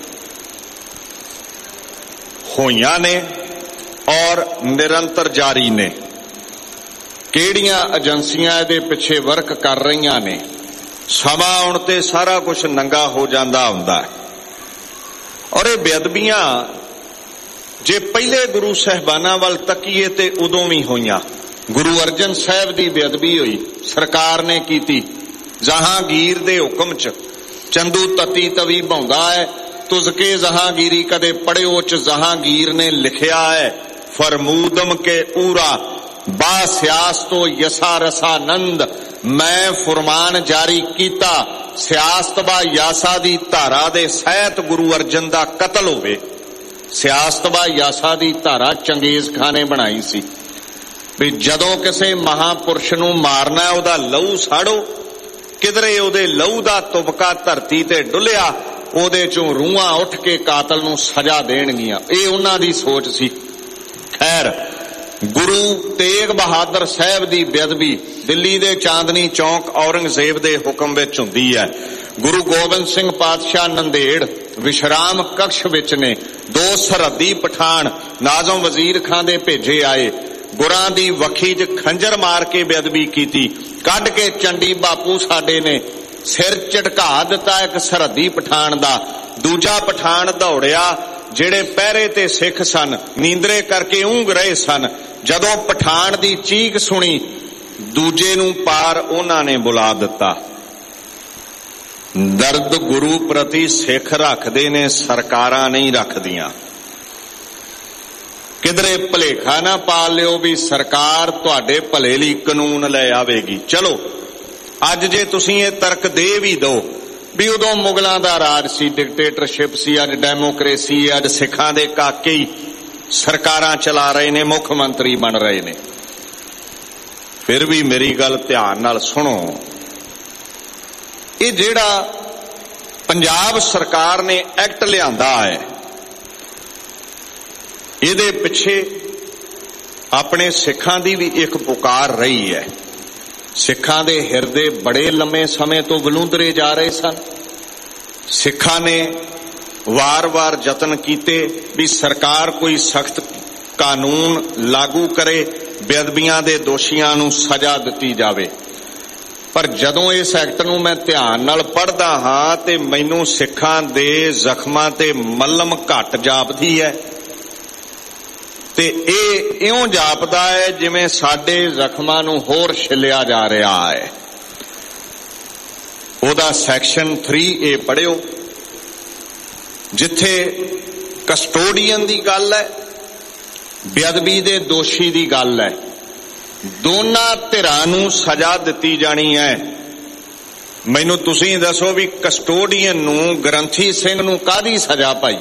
ਹੋਈਆਂ ਨੇ ਔਰ ਨਿਰੰਤਰ ਜਾਰੀ ਨੇ। ਕਿਹੜੀਆਂ ਏਜੰਸੀਆਂ ਇਹਦੇ ਪਿੱਛੇ ਵਰਕ ਕਰ ਰਹੀਆਂ ਨੇ, ਸਮਾਂ ਆਉਣ ਤੇ ਸਾਰਾ ਕੁਝ ਨੰਗਾ ਹੋ ਜਾਂਦਾ ਹੁੰਦਾ ਹੈ। ਔਰ ਇਹ ਬੇਅਦਬੀਆਂ ਜੇ ਪਹਿਲੇ ਗੁਰੂ ਸਾਹਿਬਾਨਾਂ ਵੱਲ ਤੱਕੀਏ ਤੇ ਉਦੋਂ ਵੀ ਹੋਈਆਂ। ਗੁਰੂ ਅਰਜਨ ਸਾਹਿਬ ਦੀ ਬੇਅਦਬੀ ਹੋਈ, ਸਰਕਾਰ ਨੇ ਕੀਤੀ। ਜਹਾਂਗੀਰ ਦੇ ਹੁਕਮ 'ਚ ਚੰਦੂ ਤਤੀ ਤਵੀ ਭਾਉਂਦਾ ਹੈ, ਤੁਜ਼ਕੇ ਜਹਾਂਗੀਰੀ ਕਦੇ ਪੜਿਓ 'ਚ ਜਹਾਂਗੀਰ ਨੇ ਲਿਖਿਆ ਹੈ, ਫਰਮੂਦਮ ਕੇ ਊਰਾ ਬਾ ਸਿਆਸਤੋ ਯਸਾ ਰਸਾਨੰਦ, ਮੈਂ ਫੁਰਮਾਨ ਜਾਰੀ ਕੀਤਾ ਸਿਆਸਤ ਬਾ ਯਾਸਾ ਦੀ ਧਾਰਾ ਦੇ ਸਹਿਤ ਗੁਰੂ ਅਰਜਨ ਦਾ ਕਤਲ ਹੋਵੇ। ਸਿਆਸਤ ਬਾ ਯਾਸਾ ਦੀ ਧਾਰਾ ਚੰਗੇਜ਼ ਖਾਨ ਨੇ ਬਣਾਈ ਸੀ ਵੀ ਜਦੋਂ ਕਿਸੇ ਮਹਾਪੁਰਸ਼ ਨੂੰ ਮਾਰਨਾ ਉਹਦਾ ਲਹੂ ਸਾੜੋ। ਕਿਧਰੇ ਉਹਦੇ ਲਹੂ ਦਾ ਤੁਬਕਾ ਧਰਤੀ ਤੇ ਡੁੱਲਿਆ, ਉਹਦੇ ਚੋਂ ਰੂਹਾਂ ਉੱਠ ਕੇ ਕਾਤਲ ਨੂੰ ਸਜ਼ਾ ਦੇਣਗੀਆਂ। ਇਹ ਉਹਨਾਂ ਦੀ ਸੋਚ ਸੀ। ਖੈਰ, ਗੁਰੂ ਤੇਗ ਬਹਾਦਰ ਸਾਹਿਬ ਦੀ ਬੇਅਦਬੀ ਦਿੱਲੀ ਦੇ ਚਾਂਦਨੀ ਚੌਂਕ ਔਰੰਗਜ਼ੇਬ ਦੇ ਹੁਕਮ ਵਿੱਚ ਹੁੰਦੀ ਹੈ। ਗੁਰੂ ਗੋਬਿੰਦ ਸਿੰਘ ਪਾਤਸ਼ਾਹ ਨੰਦੇੜ ਵਿਸ਼ਰਾਮ ਕਕਸ਼ ਵਿੱਚ ਨੇ। 2 ਸਰਹੱਦੀ ਪਠਾਨ ਨਾਜ਼ਮ ਵਜ਼ੀਰ ਖਾਂ ਦੇ ਭੇਜੇ ਆਏ, ਗੁਰਾਂ ਦੀ ਵੱਖੀ 'ਚ ਖੰਜਰ ਮਾਰ ਕੇ ਬੇਅਦਬੀ ਕੀਤੀ। ਕੱਢ ਕੇ ਚੰਡੀ ਬਾਪੂ ਸਾਡੇ ਨੇ ਸਿਰ ਝਟਕਾ ਦਿੱਤਾ ਇੱਕ ਸਰਹੱਦੀ ਪਠਾਨ ਦਾ। ਦੂਜਾ ਪਠਾਨ ਦੌੜਿਆ, ਜਿਹੜੇ ਪਹਿਰੇ ਤੇ ਸਿੱਖ ਸਨ ਨੀਂਦਰੇ ਕਰਕੇ ਊਂਘ ਰਹੇ ਸਨ। ਜਦੋਂ ਪਠਾਨ ਦੀ ਚੀਕ ਸੁਣੀ, ਦੂਜੇ ਨੂੰ ਪਾਰ ਉਹਨਾਂ ਨੇ ਬੁਲਾ ਦਿੱਤਾ। ਦਰਦ ਗੁਰੂ ਪ੍ਰਤੀ ਸਿੱਖ ਰੱਖਦੇ ਨੇ, ਸਰਕਾਰਾਂ ਨਹੀਂ ਰੱਖਦੀਆਂ। ਕਿਧਰੇ ਭਲੇਖਾ ਨਾ ਪਾ ਲਿਓ ਵੀ ਸਰਕਾਰ ਤੁਹਾਡੇ ਭਲੇ ਲਈ ਕਾਨੂੰਨ ਲੈ ਆਵੇਗੀ। ਚਲੋ ਅੱਜ ਜੇ ਤੁਸੀਂ ਇਹ ਤਰਕ ਦੇ ਵੀ ਦਿਓ ਵੀ ਉਦੋਂ ਮੁਗਲਾਂ ਦਾ ਰਾਜ ਸੀ, ਡਿਕਟੇਟਰਸ਼ਿਪ ਸੀ, ਅੱਜ ਡੈਮੋਕ੍ਰੇਸੀ, ਅੱਜ ਸਿੱਖਾਂ ਦੇ ਕਾਕੇ ਹੀ ਸਰਕਾਰਾਂ ਚਲਾ ਰਹੇ ਨੇ, ਮੁੱਖ ਮੰਤਰੀ ਬਣ ਰਹੇ ਨੇ, ਫਿਰ ਵੀ ਮੇਰੀ ਗੱਲ ਧਿਆਨ ਨਾਲ ਸੁਣੋ। ਇਹ ਜਿਹੜਾ ਪੰਜਾਬ ਸਰਕਾਰ ਨੇ ਐਕਟ ਲਿਆਂਦਾ ਹੈ, ਇਹਦੇ ਪਿੱਛੇ ਆਪਣੇ ਸਿੱਖਾਂ ਦੀ ਵੀ ਇੱਕ ਪੁਕਾਰ ਰਹੀ ਹੈ। ਸਿੱਖਾਂ ਦੇ ਹਿਰਦੇ ਬੜੇ ਲੰਮੇ ਸਮੇਂ ਤੋਂ ਵਲੂੰਦਰੇ ਜਾ ਰਹੇ ਸਨ। ਸਿੱਖਾਂ ਨੇ ਵਾਰ-ਵਾਰ ਯਤਨ ਕੀਤੇ ਵੀ ਸਰਕਾਰ ਕੋਈ ਸਖਤ ਕਾਨੂੰਨ ਲਾਗੂ ਕਰੇ, ਬੇਅਦਬੀਆਂ ਦੇ ਦੋਸ਼ੀਆਂ ਨੂੰ ਸਜ਼ਾ ਦਿੱਤੀ ਜਾਵੇ। ਪਰ ਜਦੋਂ ਇਸ ਐਕਟ ਨੂੰ ਮੈਂ ਧਿਆਨ ਨਾਲ ਪੜ੍ਹਦਾ ਹਾਂ ਤੇ ਮੈਨੂੰ ਸਿੱਖਾਂ ਦੇ ਜ਼ਖਮਾਂ ਤੇ ਮੱਲਮ ਘੱਟ ਜਾਪਦੀ ਹੈ ਤੇ ਇਹ ਇਉਂ ਜਾਪਦਾ ਹੈ ਜਿਵੇਂ ਸਾਡੇ ਜ਼ਖਮਾਂ ਨੂੰ ਹੋਰ ਛਿੱਲਿਆ ਜਾ ਰਿਹਾ ਹੈ। ਉਹਦਾ ਸੈਕਸ਼ਨ 3A ਪੜ੍ਹਿਓ, ਜਿੱਥੇ ਕਸਟੋਡੀਅਨ ਦੀ ਗੱਲ ਹੈ, ਬੇਅਦਬੀ ਦੇ ਦੋਸ਼ੀ ਦੀ ਗੱਲ ਹੈ, ਦੋਨਾਂ ਧਿਰਾਂ ਨੂੰ ਸਜ਼ਾ ਦਿੱਤੀ ਜਾਣੀ ਹੈ। ਮੈਨੂੰ ਤੁਸੀਂ ਦੱਸੋ ਵੀ ਕਸਟੋਡੀਅਨ ਨੂੰ, ਗ੍ਰੰਥੀ ਸਿੰਘ ਨੂੰ ਕਾਹਦੀ ਸਜ਼ਾ ਪਾਈ?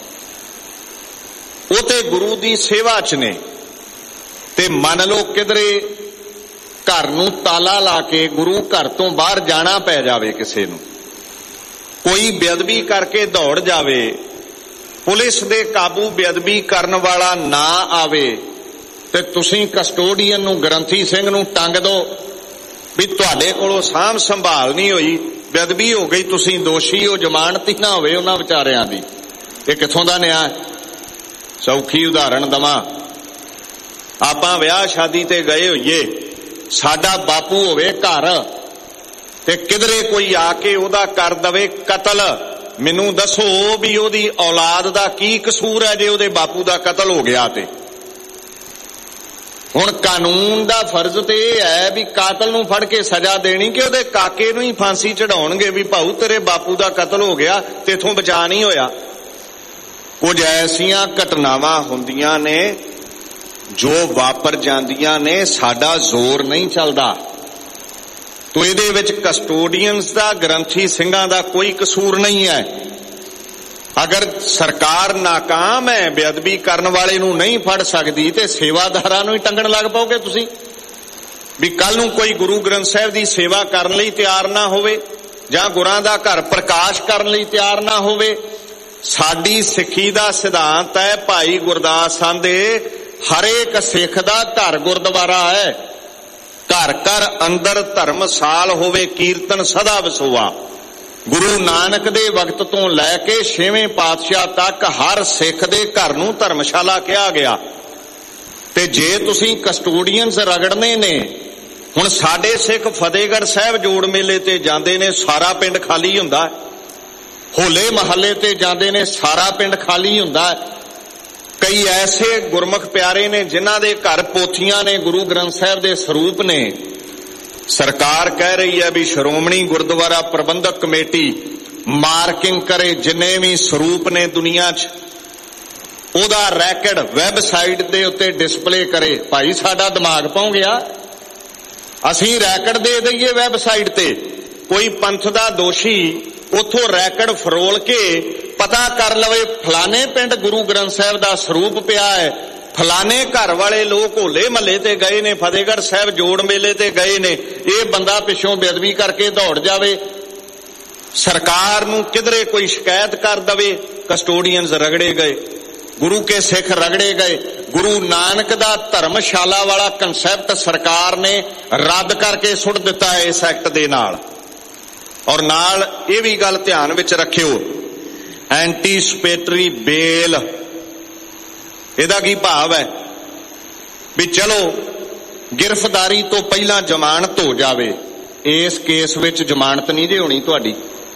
ਉਹ ਤੇ ਗੁਰੂ ਦੀ ਸੇਵਾ 'ਚ ਨੇ। ਤੇ ਮੰਨ ਲਓ ਕਿਧਰੇ ਘਰ ਨੂੰ ਤਾਲਾ ਲਾ ਕੇ ਗੁਰੂ ਘਰ ਤੋਂ ਬਾਹਰ ਜਾਣਾ ਪੈ ਜਾਵੇ, ਕਿਸੇ ਨੂੰ ਕੋਈ ਬੇਅਦਬੀ ਕਰਕੇ ਦੌੜ ਜਾਵੇ, ਪੁਲਿਸ ਦੇ ਕਾਬੂ ਬੇਅਦਬੀ ਕਰਨ ਵਾਲਾ ਨਾ ਆਵੇ ਤੇ ਤੁਸੀਂ ਕਸਟੋਡੀਅਨ ਨੂੰ, ਗ੍ਰੰਥੀ ਸਿੰਘ ਨੂੰ ਟੰਗ ਦੋ ਵੀ ਤੁਹਾਡੇ ਕੋਲੋਂ ਸਾਂਭ ਸੰਭਾਲ ਨਹੀਂ ਹੋਈ, ਬੇਅਦਬੀ ਹੋ ਗਈ, ਤੁਸੀਂ ਦੋਸ਼ੀ ਹੋ, ਜ਼ਮਾਨਤ ਹੀ ਨਾ ਹੋਵੇ ਉਹਨਾਂ ਵਿਚਾਰਿਆਂ ਦੀ। ਇਹ ਕਿੱਥੋਂ ਦਾ ਨਿਆਂ? ਸੌਖੀ ਉਦਾਹਰਣ ਦਵਾਂ, ਆਪਾਂ ਵਿਆਹ ਸ਼ਾਦੀ ਤੇ ਗਏ ਹੋਈਏ, ਸਾਡਾ ਬਾਪੂ ਹੋਵੇ ਘਰ, ਤੇ ਕਿਧਰੇ ਕੋਈ ਆ ਕੇ ਉਹਦਾ ਕਰ ਦਵੇ ਕਤਲ। ਮੈਨੂੰ ਦੱਸੋ ਵੀ ਉਹਦੀ ਔਲਾਦ ਦਾ ਕੀ ਕਸੂਰ ਹੈ ਜੇ ਉਹਦੇ ਬਾਪੂ ਦਾ ਕਤਲ ਹੋ ਗਿਆ ਤੇ? ਹੁਣ ਕਾਨੂੰਨ ਦਾ ਫਰਜ਼ ਤੇ ਇਹ ਹੈ ਵੀ ਕਾਤਲ ਨੂੰ ਫੜ ਕੇ ਸਜ਼ਾ ਦੇਣੀ ਕਿ ਉਹਦੇ ਕਾਕੇ ਨੂੰ ਹੀ ਫਾਂਸੀ ਚੜਾਉਣਗੇ ਵੀ ਭਾਊ ਤੇਰੇ ਬਾਪੂ ਦਾ ਕਤਲ ਹੋ ਗਿਆ ਤੇ ਇਥੋਂ ਬਚਾ ਨਹੀਂ ਹੋਇਆ। ਕੁਝ ਐਸੀਆਂ ਘਟਨਾਵਾਂ ਹੁੰਦੀਆਂ ਨੇ ਜੋ ਵਾਪਰ ਜਾਂਦੀਆਂ ਨੇ, ਸਾਡਾ ਜ਼ੋਰ ਨਹੀਂ ਚੱਲਦਾ। ਤੋ ਇਹਦੇ ਵਿੱਚ ਕਸਟੋਡੀਅਨਸ ਦਾ, ਗ੍ਰੰਥੀ ਸਿੰਘਾਂ ਦਾ ਕੋਈ ਕਸੂਰ ਨਹੀਂ ਹੈ। ਅਗਰ ਸਰਕਾਰ ਨਾਕਾਮ ਹੈ, ਬੇਅਦਬੀ ਕਰਨ ਵਾਲੇ ਨੂੰ ਨਹੀਂ ਫੜ ਸਕਦੀ, ਤੇ ਸੇਵਾਦਾਰਾਂ ਨੂੰ ਹੀ ਟੰਗਣ ਲੱਗ ਪਾਓਗੇ ਤੁਸੀਂ ਵੀ ਕੱਲ ਨੂੰ ਕੋਈ ਗੁਰੂ ਗ੍ਰੰਥ ਸਾਹਿਬ ਦੀ ਸੇਵਾ ਕਰਨ ਲਈ ਤਿਆਰ ਨਾ ਹੋਵੇ ਜਾਂ ਗੁਰਾਂ ਦਾ ਘਰ ਪ੍ਰਕਾਸ਼ ਕਰਨ ਲਈ ਤਿਆਰ ਨਾ ਹੋਵੇ। ਸਾਡੀ ਸਿੱਖੀ ਦਾ ਸਿਧਾਂਤ ਹੈ, ਭਾਈ ਗੁਰਦਾਸ ਆਂਦੇ ਹਰੇਕ ਸਿੱਖ ਦਾ ਘਰ ਗੁਰਦੁਆਰਾ ਹੈ। ਘਰ ਘਰ ਅੰਦਰ ਧਰਮਸਾਲ ਹੋਵੇ, ਕੀਰਤਨ ਸਦਾ ਵਸੋਆ। ਗੁਰੂ ਨਾਨਕ ਦੇ ਵਕਤ ਤੋਂ ਲੈ ਕੇ 6ਵੇਂ ਪਾਤਸ਼ਾਹ ਤੱਕ ਹਰ ਸਿੱਖ ਦੇ ਘਰ ਨੂੰ ਧਰਮਸ਼ਾਲਾ ਕਿਹਾ ਗਿਆ। ਤੇ ਜੇ ਤੁਸੀਂ ਕਸਟੋਡੀਅਨਸ ਰਗੜਨੇ ਨੇ, ਹੁਣ ਸਾਡੇ ਸਿੱਖ ਫਤਿਹਗੜ੍ਹ ਸਾਹਿਬ ਜੋੜ ਮੇਲੇ ਤੇ ਜਾਂਦੇ ਨੇ, ਸਾਰਾ ਪਿੰਡ ਖਾਲੀ ਹੁੰਦਾ। ਹੋਲੇ ਮਹੱਲੇ ਤੇ ਜਾਂਦੇ ਨੇ, ਸਾਰਾ ਪਿੰਡ ਖਾਲੀ ਹੁੰਦਾ। ਕਈ ਐਸੇ ਗੁਰਮੁਖ ਪਿਆਰੇ ਨੇ ਜਿਨ੍ਹਾਂ ਦੇ ਘਰ ਪੋਥੀਆਂ ਨੇ, ਗੁਰੂ ਗ੍ਰੰਥ ਸਾਹਿਬ ਦੇ ਸਰੂਪ ਨੇ। ਸਰਕਾਰ ਕਹਿ ਰਹੀ ਹੈ ਵੀ ਸ਼੍ਰੋਮਣੀ ਗੁਰਦੁਆਰਾ ਪ੍ਰਬੰਧਕ ਕਮੇਟੀ ਮਾਰਕਿੰਗ ਕਰੇ ਜਿੰਨੇ ਵੀ ਸਰੂਪ ਨੇ ਦੁਨੀਆ 'ਚ, ਉਹਦਾ ਰੈਕਡ ਵੈਬਸਾਈਟ ਦੇ ਉੱਤੇ ਡਿਸਪਲੇ ਕਰੇ। ਭਾਈ ਸਾਡਾ ਦਿਮਾਗ ਭੌਂ ਗਿਆ, ਅਸੀਂ ਰੈਕਡ ਦੇ ਦਈਏ ਵੈਬਸਾਈਟ ਤੇ। ਕੋਈ ਪੰਥ ਦਾ ਦੋਸ਼ੀ ਉਥੋਂ ਰੈਕਡ ਫਰੋਲ ਕੇ ਪਤਾ ਕਰ ਲਵੇ ਫਲਾਣੇ ਪਿੰਡ ਗੁਰੂ ਗ੍ਰੰਥ ਸਾਹਿਬ ਦਾ ਸਰੂਪ ਪਿਆ ਹੈ, ਫਲਾਣੇ ਘਰ ਵਾਲੇ ਲੋਕ ਹੋਲੇ ਮਹੱਲੇ ਤੇ ਗਏ ਨੇ, ਫਤਿਹਗੜ੍ਹ ਸਾਹਿਬ ਜੋੜ ਮੇਲੇ ਤੇ ਗਏ ਨੇ, ਇਹ ਬੰਦਾ ਪਿੱਛੋਂ ਬੇਅਦਬੀ ਕਰਕੇ ਦੌੜ ਜਾਵੇ, ਸਰਕਾਰ ਨੂੰ ਕਿਧਰੇ ਕੋਈ ਸ਼ਿਕਾਇਤ ਕਰ ਦਵੇ। ਕਸਟੋਡੀਅਨਸ ਰਗੜੇ ਗਏ, ਗੁਰੂ ਕੇ ਸਿੱਖ ਰਗੜੇ ਗਏ। ਗੁਰੂ ਨਾਨਕ ਦਾ ਧਰਮਸ਼ਾਲਾ ਵਾਲਾ ਕਨਸੈਪਟ ਸਰਕਾਰ ਨੇ ਰੱਦ ਕਰਕੇ ਸੁੱਟ ਦਿੱਤਾ ਹੈ ਇਸ ਐਕਟ ਦੇ ਨਾਲ। ਔਰ ਨਾਲ ਇਹ ਵੀ ਗੱਲ ਧਿਆਨ ਵਿੱਚ ਰੱਖਿਓ, ਐਂਟੀਸਪੇਟਰੀ ਬੇਲ, ਇਹਦਾ ਕੀ ਭਾਵ ਹੈ ਵੀ ਚਲੋ ਗ੍ਰਿਫਤਾਰੀ ਤੋਂ ਪਹਿਲਾਂ ਜ਼ਮਾਨਤ ਹੋ ਜਾਵੇ। ਇਸ ਕੇਸ ਵਿੱਚ ਜ਼ਮਾਨਤ ਨਹੀਂ ਜੇ ਹੋਣੀ ਤੁਹਾਡੀ।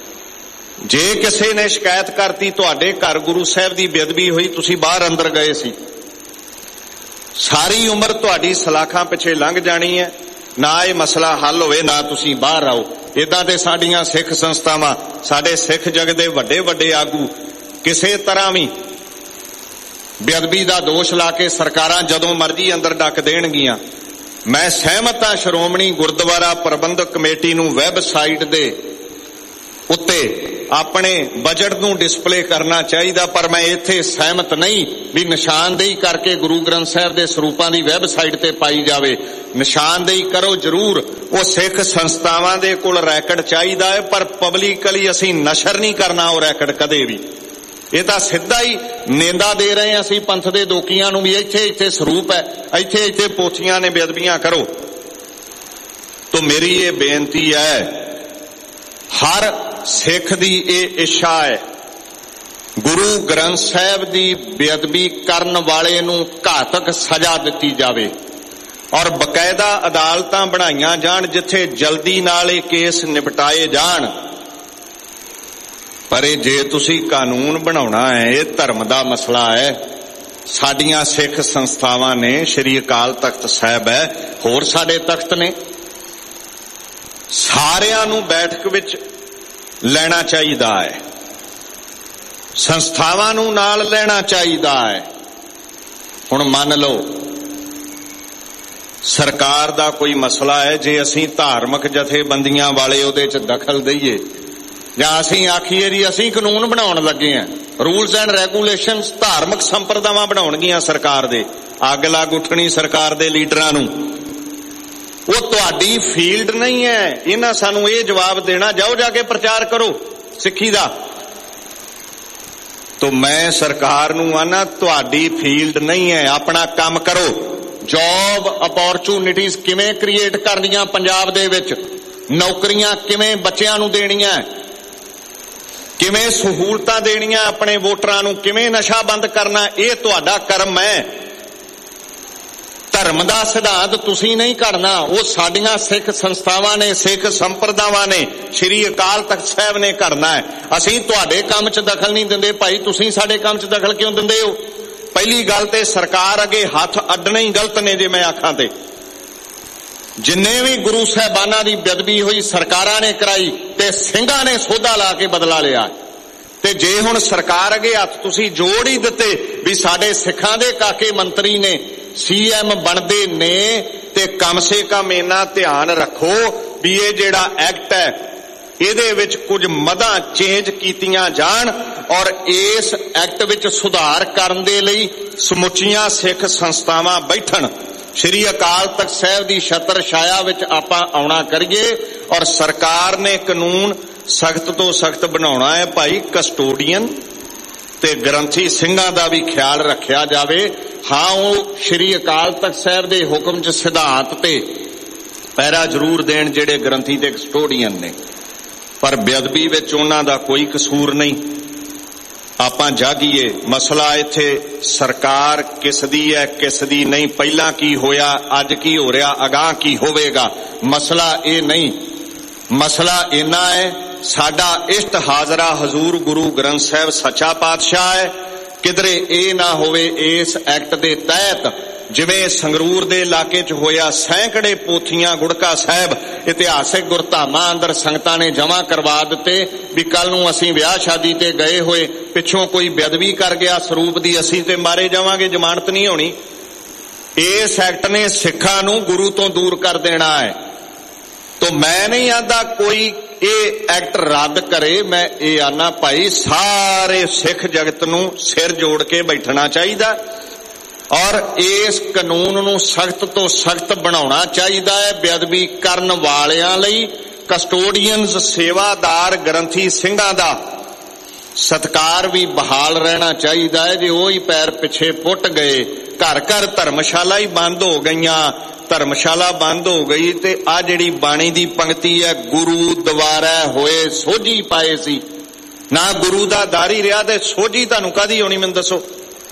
ਜੇ ਕਿਸੇ ਨੇ ਸ਼ਿਕਾਇਤ ਕਰਤੀ ਤੁਹਾਡੇ ਘਰ ਗੁਰੂ ਸਾਹਿਬ ਦੀ ਬੇਅਦਬੀ ਹੋਈ, ਤੁਸੀਂ ਬਾਹਰ ਅੰਦਰ ਗਏ ਸੀ, ਸਾਰੀ ਉਮਰ ਤੁਹਾਡੀ ਸਲਾਖਾਂ ਪਿੱਛੇ ਲੰਘ ਜਾਣੀ ਹੈ। ਨਾ ਇਹ ਮਸਲਾ ਹੱਲ ਹੋਵੇ, ਨਾ ਤੁਸੀਂ ਬਾਹਰ ਆਓ। ਇਦਾਂ ਤੇ ਸਾਡੀਆਂ ਸਿੱਖ ਸੰਸਥਾਵਾਂ, ਸਾਡੇ ਸਿੱਖ ਜਗਤ ਦੇ ਵੱਡੇ ਵੱਡੇ ਆਗੂ ਕਿਸੇ ਤਰ੍ਹਾਂ ਵੀ ਬੇਅਦਬੀ ਦਾ ਦੋਸ਼ ਲਾ ਕੇ ਸਰਕਾਰਾਂ ਜਦੋਂ ਮਰਜ਼ੀ ਅੰਦਰ ਡੱਕ ਦੇਣਗੀਆਂ। ਮੈਂ ਸਹਿਮਤ ਹਾਂ ਸ਼੍ਰੋਮਣੀ ਗੁਰਦੁਆਰਾ ਪ੍ਰਬੰਧਕ ਕਮੇਟੀ ਨੂੰ ਵੈਬਸਾਈਟ ਦੇ ਉੱਤੇ ਆਪਣੇ ਬਜਟ ਨੂੰ ਡਿਸਪਲੇ ਕਰਨਾ ਚਾਹੀਦਾ, ਪਰ ਮੈਂ ਇੱਥੇ ਸਹਿਮਤ ਨਹੀਂ ਵੀ ਨਿਸ਼ਾਨਦੇਹੀ ਕਰਕੇ ਗੁਰੂ ਗ੍ਰੰਥ ਸਾਹਿਬ ਦੇ ਸਰੂਪਾਂ ਦੀ ਵੈਬਸਾਈਟ ਤੇ ਪਾਈ ਜਾਵੇ। ਨਿਸ਼ਾਨਦੇਹੀ ਕਰੋ ਜ਼ਰੂਰ, ਉਹ ਸਿੱਖ ਸੰਸਥਾਵਾਂ ਦੇ ਕੋਲ ਰੈਕਡ ਚਾਹੀਦਾ ਹੈ, ਪਰ ਪਬਲਿਕਲੀ ਅਸੀਂ ਨਸ਼ਰ ਨਹੀਂ ਕਰਨਾ ਉਹ ਰੈਕਡ ਕਦੇ ਵੀ। ਇਹ ਤਾਂ ਸਿੱਧਾ ਹੀ ਨੇਂਦਾ ਦੇ ਰਹੇ ਹਾਂ ਅਸੀਂ ਪੰਥ ਦੇ ਦੋਕੀਆਂ ਨੂੰ ਵੀ ਇੱਥੇ ਇੱਥੇ ਸਰੂਪ ਹੈ, ਇੱਥੇ ਇੱਥੇ ਪੋਥੀਆਂ ਨੇ, ਬੇਅਦਬੀਆਂ ਕਰੋ। ਤੋ ਮੇਰੀ ਇਹ ਬੇਨਤੀ ਹੈ, ਹਰ ਸਿੱਖ ਦੀ ਇਹ ਇੱਛਾ ਹੈ ਗੁਰੂ ਗ੍ਰੰਥ ਸਾਹਿਬ ਦੀ ਬੇਅਦਬੀ ਕਰਨ ਵਾਲੇ ਨੂੰ ਘਾਤਕ ਸਜ਼ਾ ਦਿੱਤੀ ਜਾਵੇ ਔਰ ਬਕਾਇਦਾ ਅਦਾਲਤਾਂ ਬਣਾਈਆਂ ਜਾਣ ਜਿੱਥੇ ਜਲਦੀ ਨਾਲ ਇਹ ਕੇਸ ਨਿਪਟਾਏ ਜਾਣ। ਪਰ ਇਹ ਜੇ ਤੁਸੀਂ ਕਾਨੂੰਨ ਬਣਾਉਣਾ ਹੈ, ਇਹ ਧਰਮ ਦਾ ਮਸਲਾ ਹੈ। ਸਾਡੀਆਂ ਸਿੱਖ ਸੰਸਥਾਵਾਂ ਨੇ, ਸ਼੍ਰੀ ਅਕਾਲ ਤਖਤ ਸਾਹਿਬ ਹੈ, ਹੋਰ ਸਾਡੇ ਤਖਤ ਨੇ, ਸਾਰਿਆਂ ਨੂੰ ਬੈਠਕ ਵਿੱਚ ਲੈਣਾ ਚਾਹੀਦਾ ਹੈ, ਸੰਸਥਾਵਾਂ ਨੂੰ ਨਾਲ ਲੈਣਾ ਚਾਹੀਦਾ ਹੈ। ਹੁਣ ਮੰਨ ਲਓ ਸਰਕਾਰ ਦਾ ਕੋਈ ਮਸਲਾ ਹੈ, ਜੇ ਅਸੀਂ ਧਾਰਮਿਕ ਜਥੇਬੰਦੀਆਂ ਵਾਲੇ ਉਹਦੇ 'ਚ ਦਖਲ ਦਈਏ ਜਾਂ ਅਸੀਂ ਆਖੀਏ ਜੀ ਅਸੀਂ ਕਾਨੂੰਨ ਬਣਾਉਣ ਲੱਗੇ ਹਾਂ, ਰੂਲਸ ਐਂਡ ਰੈਗੂਲੇਸ਼ਨਸ, ਧਾਰਮਿਕ ਸੰਪਰਦਾਵਾਂ ਬਣਾਉਣਗੀਆਂ ਸਰਕਾਰ ਦੇ, ਅੱਗ ਲੱਗ ਉੱਠਣੀ ਸਰਕਾਰ ਦੇ ਲੀਡਰਾਂ ਨੂੰ। ਉਹ ਤੁਹਾਡੀ ਫੀਲਡ ਨਹੀਂ ਹੈ, ਇਹਨਾਂ ਸਾਨੂੰ ਇਹ ਜਵਾਬ ਦੇਣਾ, ਜਾਓ ਜਾ ਕੇ ਪ੍ਰਚਾਰ ਕਰੋ ਸਿੱਖੀ ਦਾ। ਤੋ ਮੈਂ ਸਰਕਾਰ ਨੂੰ ਆਨਾ, ਤੁਹਾਡੀ ਫੀਲਡ ਨਹੀਂ ਹੈ, ਆਪਣਾ ਕੰਮ ਕਰੋ। ਜੌਬ ਅਪੋਰਚੁਨਿਟੀਜ਼ ਕਿਵੇਂ ਕ੍ਰੀਏਟ ਕਰਨੀਆਂ ਪੰਜਾਬ ਦੇ ਵਿੱਚ, ਨੌਕਰੀਆਂ ਕਿਵੇਂ ਬੱਚਿਆਂ ਨੂੰ ਦੇਣੀਆਂ, ਕਿਵੇਂ ਸਹੂਲਤਾਂ ਦੇਣੀਆਂ ਆਪਣੇ ਵੋਟਰਾਂ ਨੂੰ, ਕਿਵੇਂ ਨਸ਼ਾ ਬੰਦ ਕਰਨਾ, ਇਹ ਤੁਹਾਡਾ ਕਰਮ ਹੈ। ਧਰਮ ਦਾ ਸਿਧਾਂਤ ਤੁਸੀਂ ਨਹੀਂ ਘੜਨਾ, ਉਹ ਸਾਡੀਆਂ ਸਿੱਖ ਸੰਸਥਾਵਾਂ ਨੇ, ਸਿੱਖ ਸੰਪਰਦਾਵਾਂ ਨੇ, ਸ੍ਰੀ ਅਕਾਲ ਤਖਤ ਸਾਹਿਬ ਨੇ ਘੜਨਾ ਹੈ। ਅਸੀਂ ਤੁਹਾਡੇ ਕੰਮ 'ਚ ਦਖਲ ਨਹੀਂ ਦਿੰਦੇ ਭਾਈ, ਤੁਸੀਂ ਸਾਡੇ ਕੰਮ 'ਚ ਦਖਲ ਕਿਉਂ ਦਿੰਦੇ ਹੋ? ਪਹਿਲੀ ਗੱਲ ਤੇ ਸਰਕਾਰ ਅੱਗੇ ਹੱਥ ਅੱਡਣੇ ਹੀ ਗਲਤ ਨੇ। ਜੇ ਮੈਂ ਆਖਾਂ ਤੇ ਜਿੰਨੇ ਵੀ ਗੁਰੂ ਸਾਹਿਬਾਨਾਂ ਦੀ ਬੇਅਦਬੀ ਹੋਈ ਸਰਕਾਰਾਂ ਨੇ ਕਰਾਈ ਤੇ ਸਿੰਘਾਂ ਨੇ ਸੋਧਾ ਲਾ ਕੇ ਬਦਲਾ ਲਿਆ। ਤੇ ਜੇ ਹੁਣ ਸਰਕਾਰ ਅੱਗੇ ਹੱਥ ਤੁਸੀਂ ਜੋੜ ਹੀ ਦਿੱਤੇ ਵੀ ਸਾਡੇ ਸਿੱਖਾਂ ਦੇ ਕਾਕੇ ਮੰਤਰੀ ਨੇ, CM ਬਣਦੇ ਨੇ, ਤੇ ਕਮ ਸੇ ਕਮ ਇੰਨਾ ਧਿਆਨ ਰੱਖੋ ਵੀ ਇਹ ਜਿਹੜਾ ਐਕਟ ਹੈ ਇਹਦੇ ਵਿੱਚ ਕੁਝ ਮਦਾਂ ਚੇਂਜ ਕੀਤੀਆਂ ਜਾਣ ਔਰ ਇਸ ਐਕਟ ਵਿੱਚ ਸੁਧਾਰ ਕਰਨ ਦੇ ਲਈ ਸਮੁੱਚੀਆਂ ਸਿੱਖ ਸੰਸਥਾਵਾਂ ਬੈਠਣ। ਸ੍ਰੀ ਅਕਾਲ ਤਖਤ ਸਾਹਿਬ ਦੀ ਛਤਰ ਛਾਇਆ ਵਿੱਚ ਆਪਾਂ ਆਉਣਾ ਕਰੀਏ ਔਰ ਸਰਕਾਰ ਨੇ ਕਾਨੂੰਨ ਸਖਤ ਤੋਂ ਸਖਤ ਬਣਾਉਣਾ ਹੈ ਭਾਈ। ਕਸਟੋਡੀਅਨ ਤੇ ਗ੍ਰੰਥੀ ਸਿੰਘਾਂ ਦਾ ਵੀ ਖਿਆਲ ਰੱਖਿਆ ਜਾਵੇ। ਹਾਂ, ਉਹ ਸ੍ਰੀ ਅਕਾਲ ਤਖਤ ਸਾਹਿਬ ਦੇ ਹੁਕਮ 'ਚ ਸਿਧਾਂਤ ਤੇ ਪਹਿਰਾ ਜ਼ਰੂਰ ਦੇਣ ਜਿਹੜੇ ਗ੍ਰੰਥੀ ਤੇ ਕਸਟੋਡੀਅਨ ਨੇ, ਪਰ ਬੇਅਦਬੀ ਵਿੱਚ ਉਹਨਾਂ ਦਾ ਕੋਈ ਕਸੂਰ ਨਹੀਂ। ਆਪਾਂ ਜਾਗੀਏ। ਮਸਲਾ ਇੱਥੇ ਸਰਕਾਰ ਕਿਸ ਦੀ ਹੈ ਕਿਸ ਦੀ ਨਹੀਂ, ਪਹਿਲਾਂ ਕੀ ਹੋਇਆ, ਅੱਜ ਕੀ ਹੋ ਰਿਹਾ, ਅਗਾਂਹ ਕੀ ਹੋਵੇਗਾ, ਮਸਲਾ ਇਹ ਨਹੀਂ। ਮਸਲਾ ਇੰਨਾ ਹੈ, ਸਾਡਾ ਇਸ਼ਟ ਹਾਜ਼ਰਾ ਹਜ਼ੂਰ ਗੁਰੂ ਗ੍ਰੰਥ ਸਾਹਿਬ ਸੱਚਾ ਪਾਤਸ਼ਾਹ ਹੈ। ਕਿਧਰੇ ਇਹ ਨਾ ਹੋਵੇ ਇਸ ਐਕਟ ਦੇ ਤਹਿਤ ਜਿਵੇਂ ਸੰਗਰੂਰ ਦੇ ਇਲਾਕੇ 'ਚ ਹੋਇਆ, ਸੈਂਕੜੇ ਪੋਥੀਆਂ ਗੁੜਕਾ ਸਾਹਿਬ ਇਤਿਹਾਸਿਕ ਗੁਰਧਾਮਾਂ ਅੰਦਰ ਸੰਗਤਾਂ ਨੇ ਜਮ੍ਹਾਂ ਕਰਵਾ ਦਿੱਤੇ ਵੀ ਕੱਲ ਨੂੰ ਅਸੀਂ ਵਿਆਹ ਸ਼ਾਦੀ ਤੇ ਗਏ ਹੋਏ ਪਿੱਛੋਂ ਕੋਈ ਬੇਅਦਬੀ ਕਰ ਗਿਆ ਸਰੂਪ ਦੀ, ਅਸੀਂ ਤੇ ਮਾਰੇ ਜਾਵਾਂਗੇ, ਜ਼ਮਾਨਤ ਨਹੀਂ ਹੋਣੀ। ਇਸ ਐਕਟ ਨੇ ਸਿੱਖਾਂ ਨੂੰ ਗੁਰੂ ਤੋਂ ਦੂਰ ਕਰ ਦੇਣਾ ਹੈ। ਤੋ ਮੈਂ ਨਹੀਂ ਆਂਦਾ ਕੋਈ ਇਹ ਐਕਟ ਰੱਦ ਕਰੇ, ਮੈਂ ਇਹ ਆਨਾ ਭਾਈ ਸਾਰੇ ਸਿੱਖ ਜਗਤ ਨੂੰ ਸਿਰ ਜੋੜ ਕੇ ਬੈਠਣਾ ਚਾਹੀਦਾ ਔਰ ਇਸ ਕਾਨੂੰਨ ਨੂੰ ਸਖਤ ਤੋਂ ਸਖਤ ਬਣਾਉਣਾ ਚਾਹੀਦਾ ਹੈ। ਬੇਅਦਬੀ ਕਰਨ ਵਾਲਿਆਂ ਲਈ ਕਸਟੋਡੀਅਨਸ, ਸੇਵਾਦਾਰ, ਗ੍ਰੰਥੀ ਸਿੰਘਾਂ ਦਾ ਸਤਿਕਾਰ ਵੀ ਬਹਾਲ ਰਹਿਣਾ ਚਾਹੀਦਾ ਹੈ। ਜੇ ਉਹ ਹੀ ਪੈਰ ਪਿੱਛੇ ਪੁੱਟ ਗਏ, ਘਰ ਘਰ ਧਰਮਸ਼ਾਲਾ ਹੀ ਬੰਦ ਹੋ ਗਈਆਂ, ਧਰਮਸ਼ਾਲਾ ਬੰਦ ਹੋ ਗਈ ਤੇ ਆ ਜਿਹੜੀ ਬਾਣੀ ਦੀ ਪੰਕਤੀ ਹੈ, ਗੁਰੂ ਦੁਆਰਾ ਹੋਏ ਸੋਝੀ ਪਾਏ ਸੀ, ਨਾ ਗੁਰੂ ਦਾ ਦਰ ਹੀ ਰਿਹਾ ਤੇ ਸੋਝੀ ਤੁਹਾਨੂੰ ਕਾਹਦੀ ਹੋਣੀ ਮੈਨੂੰ ਦੱਸੋ।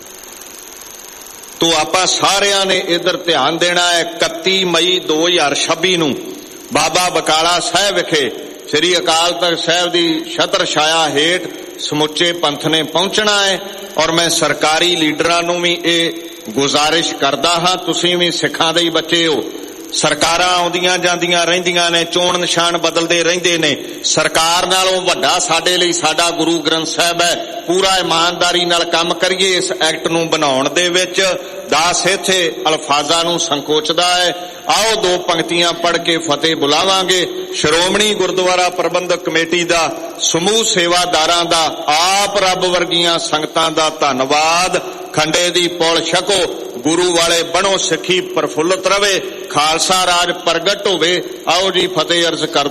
ਤੋ ਆਪਾਂ ਸਾਰਿਆਂ ਨੇ ਇਧਰ ਧਿਆਨ ਦੇਣਾ ਹੈ। 31 ਮਈ 2026 ਨੂੰ ਬਾਬਾ ਬਕਾਲਾ ਸਾਹਿਬ ਵਿਖੇ ਸ੍ਰੀ ਅਕਾਲ ਤਖਤ ਸਾਹਿਬ ਦੀ ਛਤਰ ਛਾਇਆ ਹੇਠ ਸਮੁੱਚੇ ਪੰਥ ਨੇ ਪਹੁੰਚਣਾ ਹੈ ਔਰ ਮੈਂ ਸਰਕਾਰੀ ਲੀਡਰਾਂ ਨੂੰ ਵੀ ਇਹ ਗੁਜ਼ਾਰਿਸ਼ ਕਰਦਾ ਹਾਂ, ਤੁਸੀਂ ਵੀ ਸਿੱਖਾਂ ਦੇ ਹੀ ਬੱਚੇ ਹੋ। ਸਰਕਾਰਾਂ ਆਉਂਦੀਆਂ ਜਾਂਦੀਆਂ ਰਹਿੰਦੀਆਂ ਨੇ, ਚੋਣ ਨਿਸ਼ਾਨ ਬਦਲਦੇ ਰਹਿੰਦੇ ਨੇ। ਸਰਕਾਰ ਨਾਲੋਂ ਵੱਡਾ ਸਾਡੇ ਲਈ ਸਾਡਾ ਗੁਰੂ ਗ੍ਰੰਥ ਸਾਹਿਬ ਹੈ। ਪੂਰਾ ਇਮਾਨਦਾਰੀ ਨਾਲ ਕੰਮ ਕਰੀਏ ਇਸ ਐਕਟ ਨੂੰ ਬਣਾਉਣ ਦੇ ਵਿੱਚ। ਦਾਸ ਇੱਥੇ ਅਲਫਾਜ਼ਾਂ ਨੂੰ ਸੰਕੋਚਦਾ ਹੈ। ਆਓ ਦੋ ਪੰਕਤੀਆਂ ਪੜ੍ਹ ਕੇ ਫਤਿਹ ਬੁਲਾਵਾਂਗੇ। ਸ਼੍ਰੋਮਣੀ ਗੁਰਦੁਆਰਾ ਪ੍ਰਬੰਧਕ ਕਮੇਟੀ ਦਾ, ਸਮੂਹ ਸੇਵਾਦਾਰਾਂ ਦਾ, ਆਪ ਰੱਬ ਵਰਗੀਆਂ ਸੰਗਤਾਂ ਦਾ ਧੰਨਵਾਦ। ਖੰਡੇ ਦੀ ਪੌਲ ਛਕੋ, ਗੁਰੂ ਵਾਲੇ ਬਣੋ, ਸਿੱਖੀ ਪ੍ਰਫੁੱਲਤ ਰਵੇ, ਖਾਲਸਾ ਰਾਜ ਪ੍ਰਗਟ ਹੋਵੇ। ਆਓ ਜੀ ਫਤਿਹ ਅਰਜ਼ ਕਰ